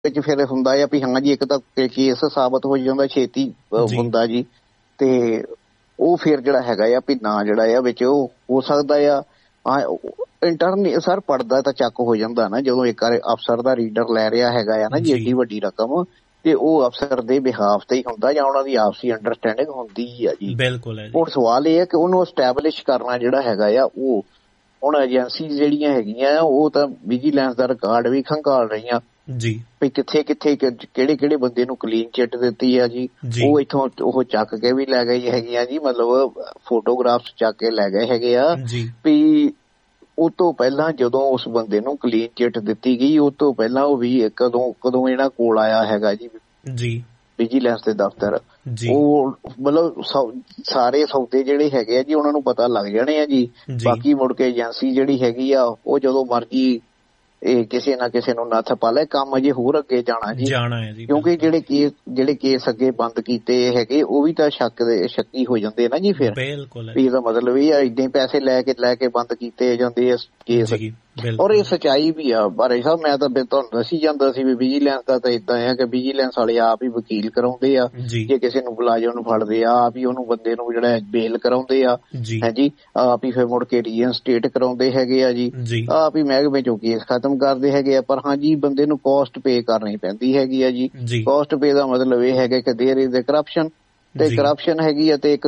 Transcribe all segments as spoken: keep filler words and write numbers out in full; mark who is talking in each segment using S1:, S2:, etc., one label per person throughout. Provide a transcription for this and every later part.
S1: ਵਿੱਚ ਫਿਰ ਹੁੰਦਾ ਆ ਵੀ ਹਾਂ ਜੀ ਇੱਕ ਤਾਂ ਕੇਸ ਸਾਬਤ ਹੋ ਜਾਂਦਾ ਛੇਤੀ ਹੁੰਦਾ ਜੀ, ਤੇ ਉਹ ਫਿਰ ਜਿਹੜਾ ਹੈਗਾ ਆ ਵੀ ਨਾ ਜਿਹੜਾ ਆ ਵਿੱਚ ਉਹ ਹੋ ਸਕਦਾ ਆ ਇੰਟਰਨ ਸਰ ਪੜਦਾ ਤਾਂ ਚੱਕ ਹੋ ਜਾਂਦਾ ਨਾ ਜਦੋਂ ਇੱਕ ਅਫਸਰ ਦਾ ਰੀਡਰ ਲੈ ਰਿਹਾ ਹੈਗਾ ਆ ਨਾ ਜੀ ਏਡੀ ਵੱਡੀ ਰਕਮ, ਤੇ ਉਹ ਅਫਸਰ ਦੇ ਬਿਹਾਫ ਤੇ ਹੀ ਹੁੰਦਾ ਜਾਂ ਉਹਨਾਂ ਦੀ ਆਪਸੀ ਅੰਡਰਸਟੈਂਡਿੰਗ ਹੁੰਦੀ ਹੀ ਆ ਜੀ।
S2: ਬਿਲਕੁਲ।
S1: ਹੁਣ ਸਵਾਲ ਇਹ ਹੈ ਕਿ ਉਹਨੂੰ ਐਸਟੈਬਲਿਸ਼ ਕਰਨਾ ਜਿਹੜਾ ਹੈਗਾ ਆ ਉਹ ਹੁਣ ਏਜੰਸੀ ਜਿਹੜੀਆਂ ਹੈਗੀਆਂ ਉਹ ਤਾਂ ਵਿਜੀਲੈਂਸ ਦਾ ਰਿਕਾਰਡ ਵੀ ਖੰਗਾਲ ਰਹੀਆਂ ਜੀ ਵੀ ਕਿੱਥੇ ਕਿੱਥੇ ਕਿਹੜੇ ਕਿਹੜੇ ਬੰਦੇ ਨੂੰ ਕਲੀਨ ਚਿੱਟ ਦਿੱਤੀ ਆ ਜੀ, ਉਹ ਇੱਥੋਂ ਉਹ ਚੱਕ ਕੇ ਵੀ ਲੈ ਗਈ ਹੈਗੀਆਂ ਜੀ, ਮਤਲਬ ਫੋਟੋਗ੍ਰਾਫਸ ਚੱਕ ਕੇ ਲੈ ਗਏ ਹੈਗੇ ਆ ਵੀ ਉਹ ਤੋਂ ਪਹਿਲਾਂ ਜਦੋਂ ਉਸ ਬੰਦੇ ਨੂੰ ਕਲੀਨ ਚਿੱਟ ਦਿੱਤੀ ਗਈ ਉਹ ਤੋਂ ਪਹਿਲਾਂ ਉਹ ਵੀ ਕਦੋਂ ਕਦੋਂ ਇਹਨਾਂ ਕੋਲ ਆਇਆ ਹੈਗਾ ਜੀ ਜੀ ਵਿਜੀਲੈਂਸ ਦੇ ਦਫ਼ਤਰ, ਉਹ ਮਤਲਬ ਸਾਰੇ ਸੌਦੇ ਜਿਹੜੇ ਹੈਗੇ ਆ ਜੀ ਉਹਨਾਂ ਨੂੰ ਪਤਾ ਲੱਗ ਜਾਣੇ ਆ ਜੀ। ਬਾਕੀ ਮੁੜ ਕੇ ਏਜੰਸੀ ਜਿਹੜੀ ਹੈਗੀ ਆ ਉਹ ਜਦੋਂ ਮਰਜੀ ਇਹ ਕਿਸੇ ਨਾ ਕਿਸੇ ਨੂੰ ਨੱਥ ਪਾ ਲੈ, ਕੰਮ ਅਜੇ ਹੋਰ ਅੱਗੇ ਜਾਣਾ ਜੀ ਜਾਣਾ ਹੈ ਜੀ, ਕਿਉਂਕਿ ਜਿਹੜੇ ਕੇਸ ਜਿਹੜੇ ਕੇਸ ਅੱਗੇ ਬੰਦ ਕੀਤੇ ਹੈਗੇ ਉਹ ਵੀ ਤਾਂ ਸ਼ੱਕ ਦੇ ਸ਼ੱਕੀ ਹੋ ਜਾਂਦੇ ਨਾ ਜੀ ਫਿਰ। ਬਿਲਕੁਲ, ਇਹਦਾ ਮਤਲਬ ਇਹ ਆ ਏਦਾਂ ਪੈਸੇ ਲੈ ਕੇ ਲੈ ਕੇ ਬੰਦ ਕੀਤੇ ਜਾਂਦੇ ਆ ਕੇਸ, ਔਰ ਇਹ ਸੱਚਾਈ ਵੀ ਆ। ਬਾਰੇ ਸਾਹਿਬ ਮੈਂ ਤਾਂ ਤੁਹਾਨੂੰ ਦੱਸੀ ਜਾਂਦਾ ਸੀ ਵੀ ਵਿਜੀਲੈਂਸ ਦਾ ਤਾਂ ਏਦਾਂ ਆ ਕਿ ਵਿਜੀਲੈਂਸ ਵਾਲੇ ਆਪ ਹੀ ਵਕੀਲ ਕਰਾਉਂਦੇ ਆ, ਜੇ ਕਿਸੇ ਨੂੰ ਮੁਲਾਜ਼ਮ ਨੂੰ ਫੜਦੇ ਆ ਆਪ ਹੀ ਉਹਨੂੰ ਬੰਦੇ ਨੂੰ ਜਿਹੜਾ ਬੇਲ ਕਰਾਉਂਦੇ ਆ ਹੈ ਜੀ, ਆਪ ਹੀ ਫਿਰ ਮੁੜ ਕੇ ਰੀਇਨਸਟੇਟ ਕਰਾਉਂਦੇ ਹੈਗੇ ਆ ਜੀ, ਆਪ ਹੀ ਮਹਿਕਮੇ ਚੋਂ ਕੇਸ ਖਤਮ ਕਰਦੇ ਹੈਗੇ ਆ। ਪਰ ਹਾਂਜੀ ਬੰਦੇ ਨੂੰ ਕੋਸਟ ਪੇ ਕਰਨੀ ਪੈਂਦੀ ਹੈਗੀ ਆ ਜੀ। ਕੋਸਟ ਪੇ ਦਾ ਮਤਲਬ ਇਹ ਹੈਗਾ ਕਿ ਦੇਅਰ ਇਜ਼ ਕਰਪਸ਼ਨ, ਤੇ ਕਰਪਸ਼ਨ ਹੈਗੀ ਆ ਤੇ ਇੱਕ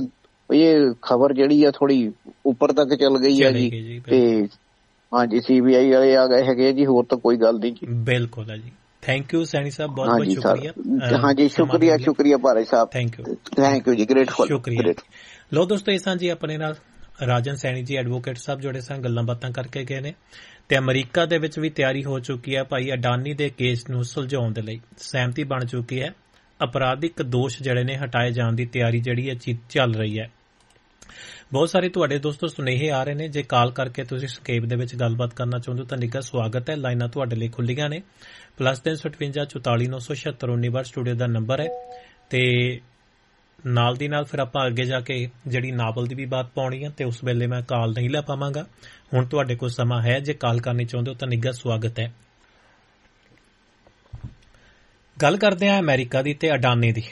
S1: ਇਹ ਖਬਰ ਜਿਹੜੀ ਆ ਥੋੜੀ ਉੱਪਰ ਤੱਕ ਚੱਲ ਗਈ ਆ ਜੀ, ਤੇ ਹਾਂਜੀ ਸੀ ਬੀ ਆਈ ਵਾਲੇ ਆ ਗਏ ਹੈਗੇ ਜੀ, ਹੋਰ ਤਾਂ ਕੋਈ ਗੱਲ ਨਹੀਂ ਜੀ।
S2: ਬਿਲਕੁਲ ਹੈ ਜੀ, ਥੈਂਕ ਯੂ ਸੈਣੀ ਸਾਹਿਬ, ਬਹੁਤ ਬਹੁਤ ਸ਼ੁਕਰੀਆ।
S1: ਹਾਂਜੀ ਸ਼ੁਕਰੀਆ ਸ਼ੁਕਰੀਆ ਭਾਰੇ ਸਾਹਿਬ, ਥੈਂਕ ਯੂ ਥੈਂਕ ਯੂ ਜੀ, ਗ੍ਰੇਟਫੁਲ ਸ਼ੁਕਰੀਆ।
S2: ਲੋ ਦੋਸਤੋ ਇਸ ਤਰ੍ਹਾਂ ਜੀ ਆਪਣੇ ਨਾਲ ਰਾਜਨ ਸੈਣੀ ਜੀ ਐਡਵੋਕੇਟ ਸਾਹਿਬ ਜੁੜੇ ਸਨ, ਗੱਲਾਂ ਬਾਤਾਂ ਕਰਕੇ ਗਏ ਨੇ, ਤੇ ਅਮਰੀਕਾ ਦੇ ਵਿੱਚ ਵੀ ਤਿਆਰੀ ਹੋ ਚੁੱਕੀ ਹੈ ਭਾਈ ਅਡਾਨੀ ਦੇ ਕੇਸ ਨੂੰ ਸੁਲਝਾਉਣ ਦੇ ਲਈ ਸਹਿਮਤੀ ਬਣ ਚੁੱਕੀ ਹੈ, ਅਪਰਾਧਿਕ ਦੋਸ਼ ਜਿਹੜੇ ਨੇ ਹਟਾਏ ਜਾਣ ਦੀ ਤਿਆਰੀ ਜਿਹੜੀ ਹੈ ਚੱਲ ਰਹੀ ਹੈ। ਬਹੁਤ ਸਾਰੇ ਤੁਹਾਡੇ ਦੋਸਤੋ ਸੁਨੇਹੇ ਆ ਰਹੇ ਨੇ, ਜੇ ਕਾਲ ਕਰਕੇ ਤੁਸੀਂ ਸਕੇਪ ਦੇ ਵਿੱਚ ਗੱਲਬਾਤ ਕਰਨਾ ਚਾਹੁੰਦੇ ਹੋ ਤਾਂ ਨਿੱਘਾ ਸਵਾਗਤ ਹੈ, ਲਾਈਨਾਂ ਤੁਹਾਡੇ ਲਈ ਖੁੱਲੀਆਂ ਨੇ। ਪਲੱਸ ਤਿੰਨ ਸੌ ਅਠਵੰਜਾ ਚੁਤਾਲੀ ਨੌ ਸੌ ਛਿਅੱਤਰ ਉੱਨੀ ਵਾਰ ਸਟੂਡੀਓ ਦਾ ਨੰਬਰ ਹੈ, ਤੇ ਨਾਲ ਦੀ ਨਾਲ ਫਿਰ ਆਪਾਂ ਅੱਗੇ ਜਾ ਕੇ ਜਿਹੜੀ ਨਾਵਲ ਦੀ ਵੀ ਬਾਤ ਪਾਉਣੀ ਹੈ, ਤੇ ਉਸ ਵੇਲੇ ਮੈਂ ਕਾਲ ਨਹੀਂ ਲੈ ਪਾਵਾਂਗਾ। ਹੁਣ ਤੁਹਾਡੇ ਕੋਲ ਸਮਾਂ ਹੈ, ਜੇ ਕਾਲ ਕਰਨੀ ਚਾਹੁੰਦੇ ਹੋ ਤਾਂ ਨਿੱਘਾ ਸਵਾਗਤ ਹੈ। ਗੱਲ ਕਰਦੇ ਹਾਂ ਅਮਰੀਕਾ ਦੀ ਤੇ ਅਡਾਨੀ ਦੀ।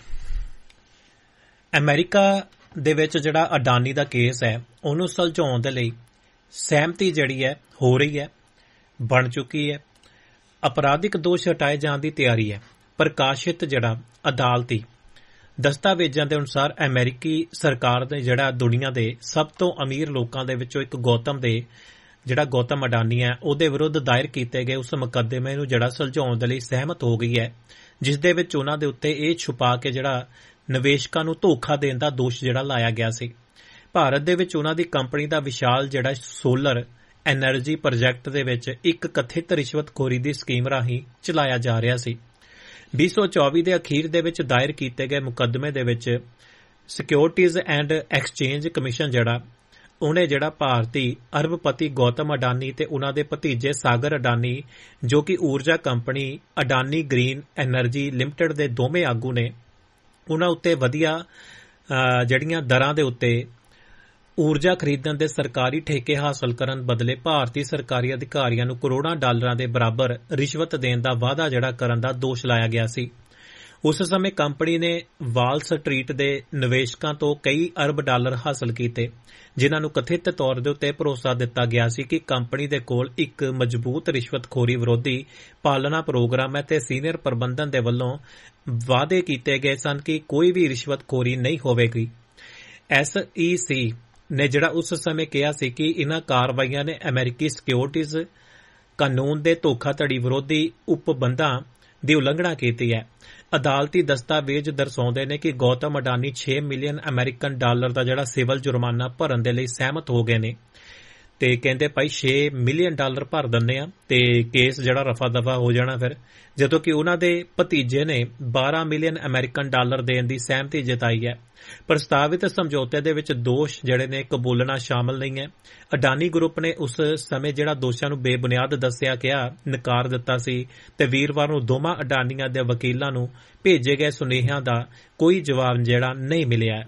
S2: ਅਮਰੀਕਾ ਦੇ ਵਿੱਚ ਜਿਹੜਾ ਅਡਾਨੀ ਦਾ ਕੇਸ ਹੈ ਉਹਨੂੰ ਸੁਲਝਾਉਣ ਦੇ ਲਈ ਸਹਿਮਤੀ ਜਿਹੜੀ ਹੈ ਹੋ ਰਹੀ ਹੈ, ਬਣ ਚੁੱਕੀ ਹੈ, ਅਪਰਾਧਿਕ ਦੋਸ਼ ਹਟਾਏ ਜਾਣ ਦੀ ਤਿਆਰੀ ਹੈ। ਪ੍ਰਕਾਸ਼ਿਤ ਜਿਹੜਾ ਅਦਾਲਤੀ ਦਸਤਾਵੇਜ਼ਾਂ ਦੇ ਅਨੁਸਾਰ ਅਮਰੀਕੀ ਸਰਕਾਰ ਦੇ ਜਿਹੜਾ ਦੁਨੀਆ ਦੇ ਸਭ ਤੋਂ ਅਮੀਰ ਲੋਕਾਂ ਦੇ ਵਿੱਚੋਂ ਇੱਕ ਗੌਤਮ ਦੇ ਜਿਹੜਾ ਗੌਤਮ ਅਡਾਨੀ ਹੈ ਉਹਦੇ ਵਿਰੁੱਧ ਦਾਇਰ ਕੀਤੇ ਗਏ ਉਸ ਮੁਕੱਦਮੇ ਨੂੰ ਜਿਹੜਾ ਸੁਲਝਾਉਣ ਦੇ ਲਈ ਸਹਿਮਤ ਹੋ ਗਈ ਹੈ, ਜਿਸ ਦੇ ਵਿੱਚ ਉਹਨਾਂ ਦੇ ਉੱਤੇ ਇਹ ਛੁਪਾ ਕੇ ਜਿਹੜਾ ਨਿਵੇਸ਼ਕਾਂ ਨੂੰ ਧੋਖਾ ਦੇਣ ਦਾ ਦੋਸ਼ ਜਿਹੜਾ ਲਾਇਆ ਗਿਆ ਸੀ। ਭਾਰਤ ਦੇ ਵਿੱਚ ਉਹਨਾਂ ਦੀ ਕੰਪਨੀ ਦਾ ਵਿਸ਼ਾਲ ਜਿਹੜਾ ਸੋਲਰ ਐਨਰਜੀ ਪ੍ਰੋਜੈਕਟ ਦੇ ਵਿੱਚ ਇੱਕ ਕਥਿਤ ਰਿਸ਼ਵਤਖੋਰੀ ਦੀ ਸਕੀਮ ਰਾਹੀਂ ਚਲਾਇਆ ਜਾ ਰਿਹਾ ਸੀ। ਵੀਹ ਸੌ ਚੌਵੀ ਦੇ ਅਖੀਰ ਦੇ ਵਿੱਚ ਦਾਇਰ ਕੀਤੇ ਗਏ ਮੁਕੱਦਮੇ ਦੇ ਵਿੱਚ ਸਿਕਿਉਰਿਟੀਜ਼ ਐਂਡ ਐਕਸਚੇਂਜ ਕਮਿਸ਼ਨ ਜਿਹੜਾ ਉਹਨੇ ਜਿਹੜਾ ਭਾਰਤੀ ਅਰਬਪਤੀ ਗੌਤਮ ਅਡਾਨੀ ਤੇ ਉਹਨਾਂ ਦੇ ਭਤੀਜੇ ਸਾਗਰ ਅਡਾਨੀ ਜੋ ਕਿ ਊਰਜਾ company Adani green energy limited ਦੇ ਦੋਵੇਂ ਆਗੂ ਨੇ, ਉਹਨਾਂ ਉੱਤੇ ਵਧੀਆ ਜਿਹੜੀਆਂ ਦਰਾਂ ਦੇ ਉੱਤੇ ਊਰਜਾ ਖਰੀਦਣ ਦੇ ਸਰਕਾਰੀ ਠੇਕੇ ਹਾਸਲ ਕਰਨ ਬਦਲੇ ਭਾਰਤੀ ਸਰਕਾਰੀ ਅਧਿਕਾਰੀਆਂ ਨੂੰ ਕਰੋੜਾਂ ਡਾਲਰਾਂ ਦੇ ਬਰਾਬਰ ਰਿਸ਼ਵਤ ਦੇਣ ਦਾ ਵਾਅਦਾ ਜਿਹੜਾ ਕਰਨ ਦਾ ਦੋਸ਼ ਲਾਇਆ ਗਿਆ ਸੀ। ਉਸ ਸਮੇਂ ਕੰਪਨੀ ਨੇ ਵਾਲ ਸਟਰੀਟ ਦੇ ਨਿਵੇਸ਼ਕਾਂ ਤੋਂ ਕਈ ਅਰਬ ਡਾਲਰ ਹਾਸਲ ਕੀਤੇ, ਜਿਨ੍ਹਾਂ ਨੂੰ ਕਥਿਤ ਤੌਰ ਦੇ ਉੱਤੇ ਭਰੋਸਾ ਦਿੱਤਾ ਗਿਆ ਸੀ ਕਿ ਕੰਪਨੀ ਦੇ ਕੋਲ ਇੱਕ ਮਜ਼ਬੂਤ ਰਿਸ਼ਵਤਖੋਰੀ ਵਿਰੋਧੀ ਪਾਲਣਾ ਪ੍ਰੋਗਰਾਮ ਹੈ ਤੇ ਸੀਨੀਅਰ ਪ੍ਰਬੰਧਨ ਦੇ ਵੱਲੋਂ ਵਾਅਦੇ ਕੀਤੇ ਗਏ ਸਨ ਕਿ ਕੋਈ ਵੀ ਰਿਸ਼ਵਤਖੋਰੀ ਨਹੀਂ ਹੋਵੇਗੀ। ਐਸ ਈ ਸੀ ਨੇ ਜਿਹੜਾ ਉਸ ਸਮੇਂ ਕਿਹਾ ਸੀ ਕਿ ਇਨ੍ਹਾਂ ਕਾਰਵਾਈਆਂ ਨੇ ਅਮਰੀਕੀ ਸਿਕਿਉਰਿਟੀਜ਼ ਕਾਨੂੰਨ ਦੇ ਧੋਖਾਧੜੀ ਵਿਰੋਧੀ ਉਪਬੰਧਾਂ ਦੀ ਉਲੰਘਣਾ ਕੀਤੀ ਹੈ। ਅਦਾਲਤੀ ਦਸਤਾਵੇਜ਼ ਦਰਸਾਉਂਦੇ ਨੇ ਕਿ ਗੌਤਮ ਅਡਾਨੀ ਛੇ ਮਿਲੀਅਨ ਅਮਰੀਕਨ ਡਾਲਰ ਦਾ ਜਿਹੜਾ ਸਿਵਲ ਜੁਰਮਾਨਾ ਭਰਨ ਦੇ ਲਈ ਸਹਿਮਤ ਹੋ ਗਏ ਨੇ, ਤੇ ਕਹਿੰਦੇ ਭਾਈ ਛੇ ਮਿਲੀਅਨ ਡਾਲਰ ਭਰ ਦਿੰਦੇ ਆ ਤੇ ਕੇਸ ਜਿਹੜਾ ਰਫਾ ਦਫਾ ਹੋ ਜਾਣਾ ਫਿਰ, ਜਦੋਂ ਕਿ ਉਹਨਾਂ ਦੇ ਭਤੀਜੇ ਨੇ ਬਾਰਾਂ ਮਿਲੀਅਨ ਅਮਰੀਕਨ ਡਾਲਰ ਦੇਣ ਦੀ ਸਹਿਮਤੀ ਜਤਾਈ ਹੈ। ਪ੍ਰਸਤਾਵਿਤ ਸਮਝੌਤੇ ਦੇ ਵਿੱਚ ਦੋਸ਼ ਜਿਹੜੇ ਨੇ ਕਬੂਲਣਾ ਸ਼ਾਮਲ ਨਹੀਂ ਹੈ। ਅਡਾਨੀ ਗਰੁੱਪ ਨੇ ਉਸ ਸਮੇਂ ਜਿਹੜਾ ਦੋਸ਼ਾਂ ਨੂੰ ਬੇਬੁਨਿਆਦ ਦੱਸਿਆ ਕਿਹਾ ਨਕਾਰ ਦਿੱਤਾ ਸੀ, ਤੇ ਵੀਰਵਾਰ ਨੂੰ ਦੋਵਾਂ ਅਡਾਨੀਆਂ ਦੇ ਵਕੀਲਾਂ ਨੂੰ ਭੇਜੇ ਗਏ ਸੁਨੇਹਿਆਂ ਦਾ ਕੋਈ ਜਵਾਬ ਜਿਹੜਾ ਨਹੀਂ ਮਿਲਿਆ।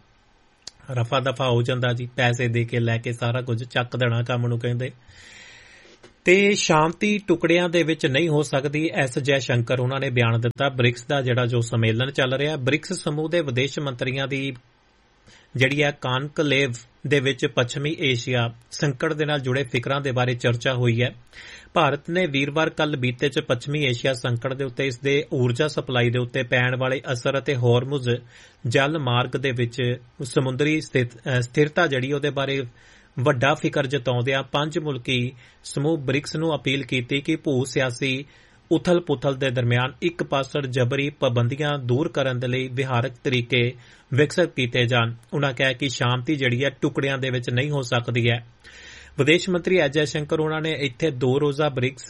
S2: ਰਫਾ ਦਫਾ ਹੋ ਜਾਂਦਾ ਜੀ, ਪੈਸੇ ਦੇ ਕੇ ਲੈ ਕੇ ਸਾਰਾ ਕੁਝ ਚੱਕ ਦੇਣਾ ਕੰਮ ਨੂੰ ਕਹਿੰਦੇ। ਤੇ ਸ਼ਾਂਤੀ ਟੁਕੜਿਆਂ ਦੇ ਵਿੱਚ ਨਹੀਂ ਹੋ ਸਕਦੀ। ਐਸ ਜੈ ਸ਼ੰਕਰ ਉਹਨਾਂ ਨੇ ਬਿਆਨ ਦਿੱਤਾ। ਬ੍ਰਿਕਸ ਦਾ ਜਿਹੜਾ ਜੋ ਸੰਮੇਲਨ ਚੱਲ ਰਿਹਾ, ਬ੍ਰਿਕਸ ਸਮੂਹ ਦੇ ਵਿਦੇਸ਼ ਮੰਤਰੀਆਂ ਦੀ ਜਿਹੜੀ ਹੈ ਕਾਨਕਲੇਵ ਦੇ ਵਿੱਚ ਪੱਛਮੀ ਏਸ਼ੀਆ ਸੰਕਟ ਦੇ ਨਾਲ ਜੁੜੇ ਫਿਕਰਾਂ ਦੇ ਬਾਰੇ ਚਰਚਾ ਹੋਈ ਹੈ। ਭਾਰਤ ਨੇ ਵੀਰਵਾਰ ਕੱਲ ਬੀਤੇ ਚ ਪੱਛਮੀ ਏਸ਼ੀਆ ਸੰਕਟ ਦੇ ਉੱਤੇ, ਇਸ ਦੇ ਊਰਜਾ ਸਪਲਾਈ ਦੇ ਉੱਤੇ ਪੈਣ ਵਾਲੇ ਅਸਰ ਅਤੇ ਹੋਰਮੁਜ਼ ਜਲ ਮਾਰਗ ਦੇ ਵਿੱਚ ਸਮੁੰਦਰੀ ਸਥਿਰਤਾ ਜਿਹੜੀ ਉਹਦੇ ਬਾਰੇ ਵੱਡਾ ਫਿਕਰ ਜਤਾਉਂਦਿਆਂ ਪੰਜ ਮੁਲਕੀ ਸਮੂਹ ਬ੍ਰਿਕਸ ਨੂੰ ਅਪੀਲ ਕੀਤੀ ਕਿ ਭੂ ਸਿਆਸੀ ਉਥਲ ਪੁਥਲ ਦੇ ਦਰਮਿਆਨ ਇੱਕ ਪਾਸੜ ਜਬਰੀ ਪਾਬੰਦੀਆਂ ਦੂਰ ਕਰਨ ਦੇ ਲਈ ਵਿਹਾਰਕ ਤਰੀਕੇ ਵਿਕਸਿਤ ਕੀਤੇ ਜਾਣ। ਉਨ੍ਹਾਂ ਕਿਹਾ ਕਿ ਸ਼ਾਂਤੀ ਜਿਹੜੀ ਹੈ ਟੁਕੜਿਆਂ ਦੇ ਵਿੱਚ ਨਹੀਂ ਹੋ ਸਕਦੀ ਹੈ। ਵਿਦੇਸ਼ ਮੰਤਰੀ ਐਸ ਜੈ ਸ਼ੰਕਰ ਉਹਨਾਂ ਨੇ ਇੱਥੇ ਦੋ ਰੋਜ਼ਾ ਬ੍ਰਿਕਸ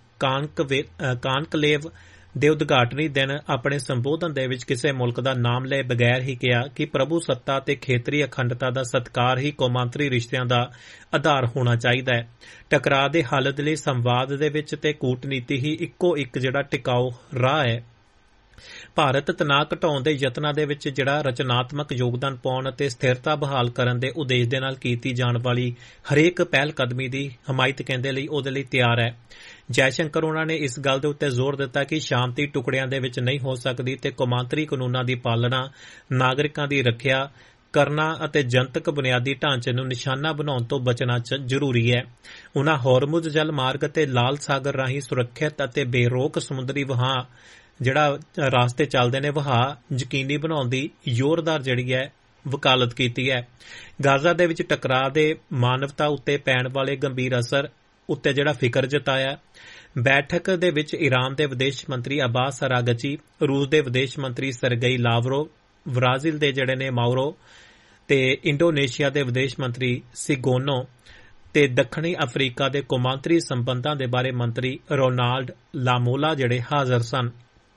S2: ਕਾਨਕਲੇਵ ਦੇ ਉਦਘਾਟਨੀ ਦਿਨ ਆਪਣੇ ਸੰਬੋਧਨ ਦੇ ਵਿੱਚ ਕਿਸੇ ਮੁਲਕ ਦਾ ਨਾਮ ਲਏ ਬਗੈਰ ਹੀ ਕਿਹਾ ਕਿ ਪ੍ਰਭੂ ਸੱਤਾ ਤੇ ਖੇਤਰੀ ਅਖੰਡਤਾ ਦਾ ਸਤਿਕਾਰ ਹੀ ਕੌਮਾਂਤਰੀ ਰਿਸ਼ਤਿਆਂ ਦਾ ਆਧਾਰ ਹੋਣਾ ਚਾਹੀਦਾ ਹੈ। ਟਕਰਾਅ ਦੇ ਹੱਲ ਦੇ ਲਈ ਸੰਵਾਦ ਦੇ ਵਿੱਚ ਤੇ ਕੂਟਨੀਤੀ ਹੀ ਇੱਕੋ ਇੱਕ ਜਿਹੜਾ ਟਿਕਾਊ ਰਾਹ ਹੈ। ਭਾਰਤ ਤਣਾਅ ਘਟਾਉਣ ਦੇ ਯਤਨਾਂ ਦੇ ਵਿੱਚ ਜਿਹੜਾ ਰਚਨਾਤਮਕ ਯੋਗਦਾਨ ਪਾਉਣ ਅਤੇ ਸਥਿਰਤਾ ਬਹਾਲ ਕਰਨ ਦੇ ਉਦੇਸ਼ ਦੇ ਨਾਲ ਕੀਤੀ ਜਾਣ ਵਾਲੀ ਹਰੇਕ ਪਹਿਲ ਕਦਮੀ ਦੀ ਹਮਾਇਤ ਕਹਿੰਦੇ ਲਈ ਉਹਦੇ ਲਈ ਤਿਆਰ ਹੈ। ਜੈ ਸ਼ੰਕਰ ਉਹਨਾਂ ਨੇ ਇਸ ਗੱਲ ਦੇ ਉੱਤੇ ਜ਼ੋਰ ਦਿੱਤਾ ਕਿ ਸ਼ਾਂਤੀ ਟੁਕੜਿਆਂ ਦੇ ਵਿੱਚ ਨਹੀਂ ਹੋ ਸਕਦੀ ਤੇ ਕੌਮਾਂਤਰੀ ਕਾਨੂੰਨਾਂ ਦੀ ਪਾਲਣਾ, ਨਾਗਰਿਕਾਂ ਦੀ ਰੱਖਿਆ ਕਰਨਾ ਅਤੇ ਜਨਤਕ ਬੁਨਿਆਦੀ ਢਾਂਚੇ ਨੂੰ ਨਿਸ਼ਾਨਾ ਬਣਾਉਣ ਤੋਂ ਬਚਣਾ ਜ਼ਰੂਰੀ ਹੈ। ਉਨ੍ਹਾਂ ਹੋਰਮੁਜ਼ ਜਲ ਮਾਰਗ ਅਤੇ ਲਾਲ ਸਾਗਰ ਰਾਹੀਂ ਸੁਰੱਖਿਅਤ ਅਤੇ ਬੇਰੋਕ ਸਮੁੰਦਰੀ ਵਹਾਅ ਜਿਹੜਾ ਰਾਸਤੇ ਚੱਲਦੇ ਨੇ ਵਹਾਅ ਯਕੀਨੀ ਬਣਾਉਣ ਦੀ ਜ਼ੋਰਦਾਰ ਜਿਹੜੀ ਹੈ ਵਕਾਲਤ ਕੀਤੀ ਹੈ। ਗਾਜ਼ਾ ਦੇ ਵਿੱਚ ਟਕਰਾਅ ਦੇ ਮਾਨਵਤਾ ਉੱਤੇ ਪੈਣ ਵਾਲੇ ਗੰਭੀਰ ਅਸਰ ਉੱਤੇ ਜਿਹੜਾ ਫਿਕਰ ਜਤਾਇਆ। ਬੈਠਕ ਦੇ ਵਿੱਚ ਈਰਾਨ ਦੇ ਵਿਦੇਸ਼ ਮੰਤਰੀ ਅਬਾਸ ਅਰਾਗਚੀ, ਰੂਸ ਦੇ ਵਿਦੇਸ਼ ਮੰਤਰੀ ਸਰਗਈ ਲਾਵਰੋਵ, ਬ੍ਰਾਜ਼ੀਲ ਦੇ ਜਿਹੜੇ ਨੇ ਮਾਊਰੋ ਤੇ ਇੰਡੋਨੇਸ਼ੀਆ ਦੇ ਵਿਦੇਸ਼ ਮੰਤਰੀ ਸਿਗੋਨੋ ਤੇ ਦੱਖਣੀ ਅਫਰੀਕਾ ਦੇ ਕੌਮਾਂਤਰੀ ਸੰਬੰਧਾਂ ਦੇ ਬਾਰੇ ਮੰਤਰੀ ਰੋਨਾਲਡ ਲਾਮੋਲਾ ਜਿਹੜੇ ਹਾਜ਼ਰ ਸਨ।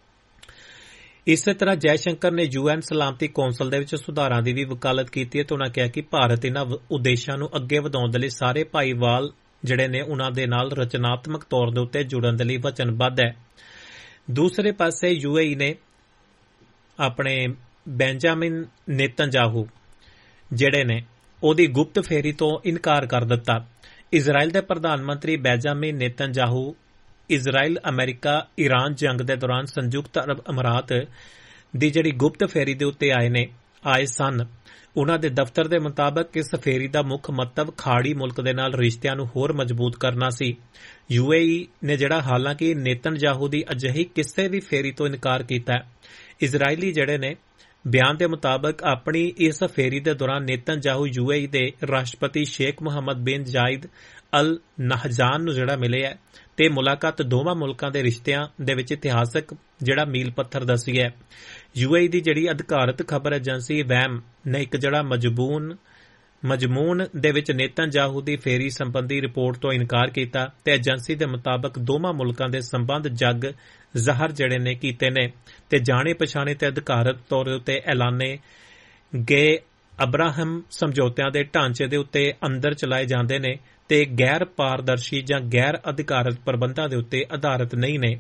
S2: ਇਸੇ ਤਰ੍ਹਾਂ ਜੈ ਸ਼ੰਕਰ ਨੇ ਯੂ ਐਨ ਸਲਾਮਤੀ ਕੌਂਸਲ ਦੇ ਵਿੱਚ ਸੁਧਾਰਾਂ ਦੀ ਵੀ ਵਕਾਲਤ ਕੀਤੀ ਹੈ ਤੇ ਉਨ੍ਹਾਂ ਕਿਹਾ ਕਿ ਭਾਰਤ ਇਹਨਾਂ ਉਦੇਸ਼ਾਂ ਨੂੰ ਅੱਗੇ ਵਧਾਉਣ ਦੇ ਲਈ ਸਾਰੇ ਭਾਈਵਾਲ ਜਿਹੜੇ ਨੇ ਉਨ੍ਹਾਂ ਦੇ ਨਾਲ ਰਚਨਾਤਮਕ ਤੌਰ ਦੇ ਉੱਤੇ ਜੁੜਨ ਦੇ ਲਈ ਵਚਨਬੱਧ ਹੈ। ਦੂਸਰੇ ਪਾਸੇ ਯੂ ਏ ਈ ਨੇ ਆਪਣੇ ਬੈਂਜਾਮਿਨ ਨੇਤਨਯਾਹੂ ਜਿਹੜੇ ਨੇ ਉਹਦੀ ਗੁਪਤ ਫੇਰੀ ਤੋਂ ਇਨਕਾਰ ਕਰ ਦਿੱਤਾ। ਇਜ਼ਰਾਈਲ ਦੇ ਪ੍ਰਧਾਨ ਮੰਤਰੀ Benjamin Netanyahu Israel, America, Iran ਜੰਗ ਦੇ ਦੌਰਾਨ ਸੰਯੁਕਤ ਅਰਬ ਅਮਰਾਤ ਦੀ ਜਿਹੜੀ ਗੁਪਤ ਫੇਰੀ ਦੇ ਉੱਤੇ ਆਏ ਨੇ ਆਏ ਸਨ। ਉਨ੍ਹਾਂ ਦੇ ਦਫ਼ਤਰ ਦੇ ਮੁਤਾਬਕ ਇਸ ਫੇਰੀ ਦਾ ਮੁੱਖ ਮਤਲਬ ਖਾੜੀ ਮੁਲਕ ਦੇ ਨਾਲ ਰਿਸ਼ਤਿਆਂ ਨੂੰ ਹੋਰ ਮਜ਼ਬੂਤ ਕਰਨਾ ਸੀ। ਯੂ ਏ ਈ ਨੇ ਜਿਹੜਾ ਹਾਲਾਂਕਿ ਨੇਤਨਯਾਹੂ ਦੀ ਅਜਿਹੀ ਕਿਸੇ ਵੀ ਫੇਰੀ ਤੋਂ ਇਨਕਾਰ ਕੀਤਾ। ਇਜ਼ਰਾਈਲੀ ਜਿਹੜੇ ਨੇ ਬਿਆਨ ਦੇ ਮੁਤਾਬਕ ਆਪਣੀ ਇਸ ਫੇਰੀ ਦੇ ਦੌਰਾਨ ਨੇਤਨਯਾਹੂ ਯੂ ਏ ਈ ਦੇ ਰਾਸ਼ਟਰਪਤੀ ਸ਼ੇਖ ਮੁਹੰਮਦ ਬਿਨ ਜਾਇਦ ਅਲ ਨਹਜਾਨ ਨੂੰ ਜਿਹੜਾ ਮਿਲੇ ਹੈ ਤੇ ਮੁਲਾਕਾਤ ਦੋਵਾਂ ਮੁਲਕਾਂ ਦੇ ਰਿਸ਼ਤਿਆਂ ਦੇ ਵਿੱਚ ਇਤਿਹਾਸਕ ਜਿਹੜਾ ਮੀਲ ਪੱਥਰ ਦੱਸੀ ਹੈ। ਯੂ ਏ ਈ ਦੀ ਜਿਹੜੀ ਅਧਿਕਾਰਤ ਖਬਰ ਏਜੰਸੀ ਵੈਮ ਨੇ ਇੱਕ ਜਿਹੜਾ ਮਜਬੂਨ ਮਜਮੂਨ ਦੇ ਵਿੱਚ ਨੇਤਨਯਾਹੂ ਦੀ ਫੇਰੀ ਸੰਬੰਧੀ ਰਿਪੋਰਟ ਤੋਂ ਇਨਕਾਰ ਕੀਤਾ ਤੇ ਏਜੰਸੀ ਦੇ ਮੁਤਾਬਕ ਦੋਵਾਂ ਮੁਲਕਾਂ ਦੇ ਸੰਬੰਧ ਜੱਗ ਜ਼ਾਹਰ ਜਿਹੜੇ ਨੇ ਕੀਤੇ ਨੇ ਤੇ ਜਾਣੇ ਪਛਾਣੇ ਤੇ ਅਧਿਕਾਰਤ ਤੌਰ ਉੱਤੇ ਐਲਾਨੇ ਗਏ ਅਬਰਾਹਮ ਸਮਝੌਤਿਆਂ ਦੇ ਢਾਂਚੇ ਦੇ ਉੱਤੇ ਅੰਦਰ ਚਲਾਏ ਜਾਂਦੇ ਨੇ ਤੇ ਗੈਰ ਪਾਰਦਰਸ਼ੀ ਜਾਂ ਗੈਰ ਅਧਿਕਾਰਤ ਪ੍ਰਬੰਧਾਂ ਦੇ ਉੱਤੇ ਆਧਾਰਿਤ ਨਹੀਂ ਨੇ।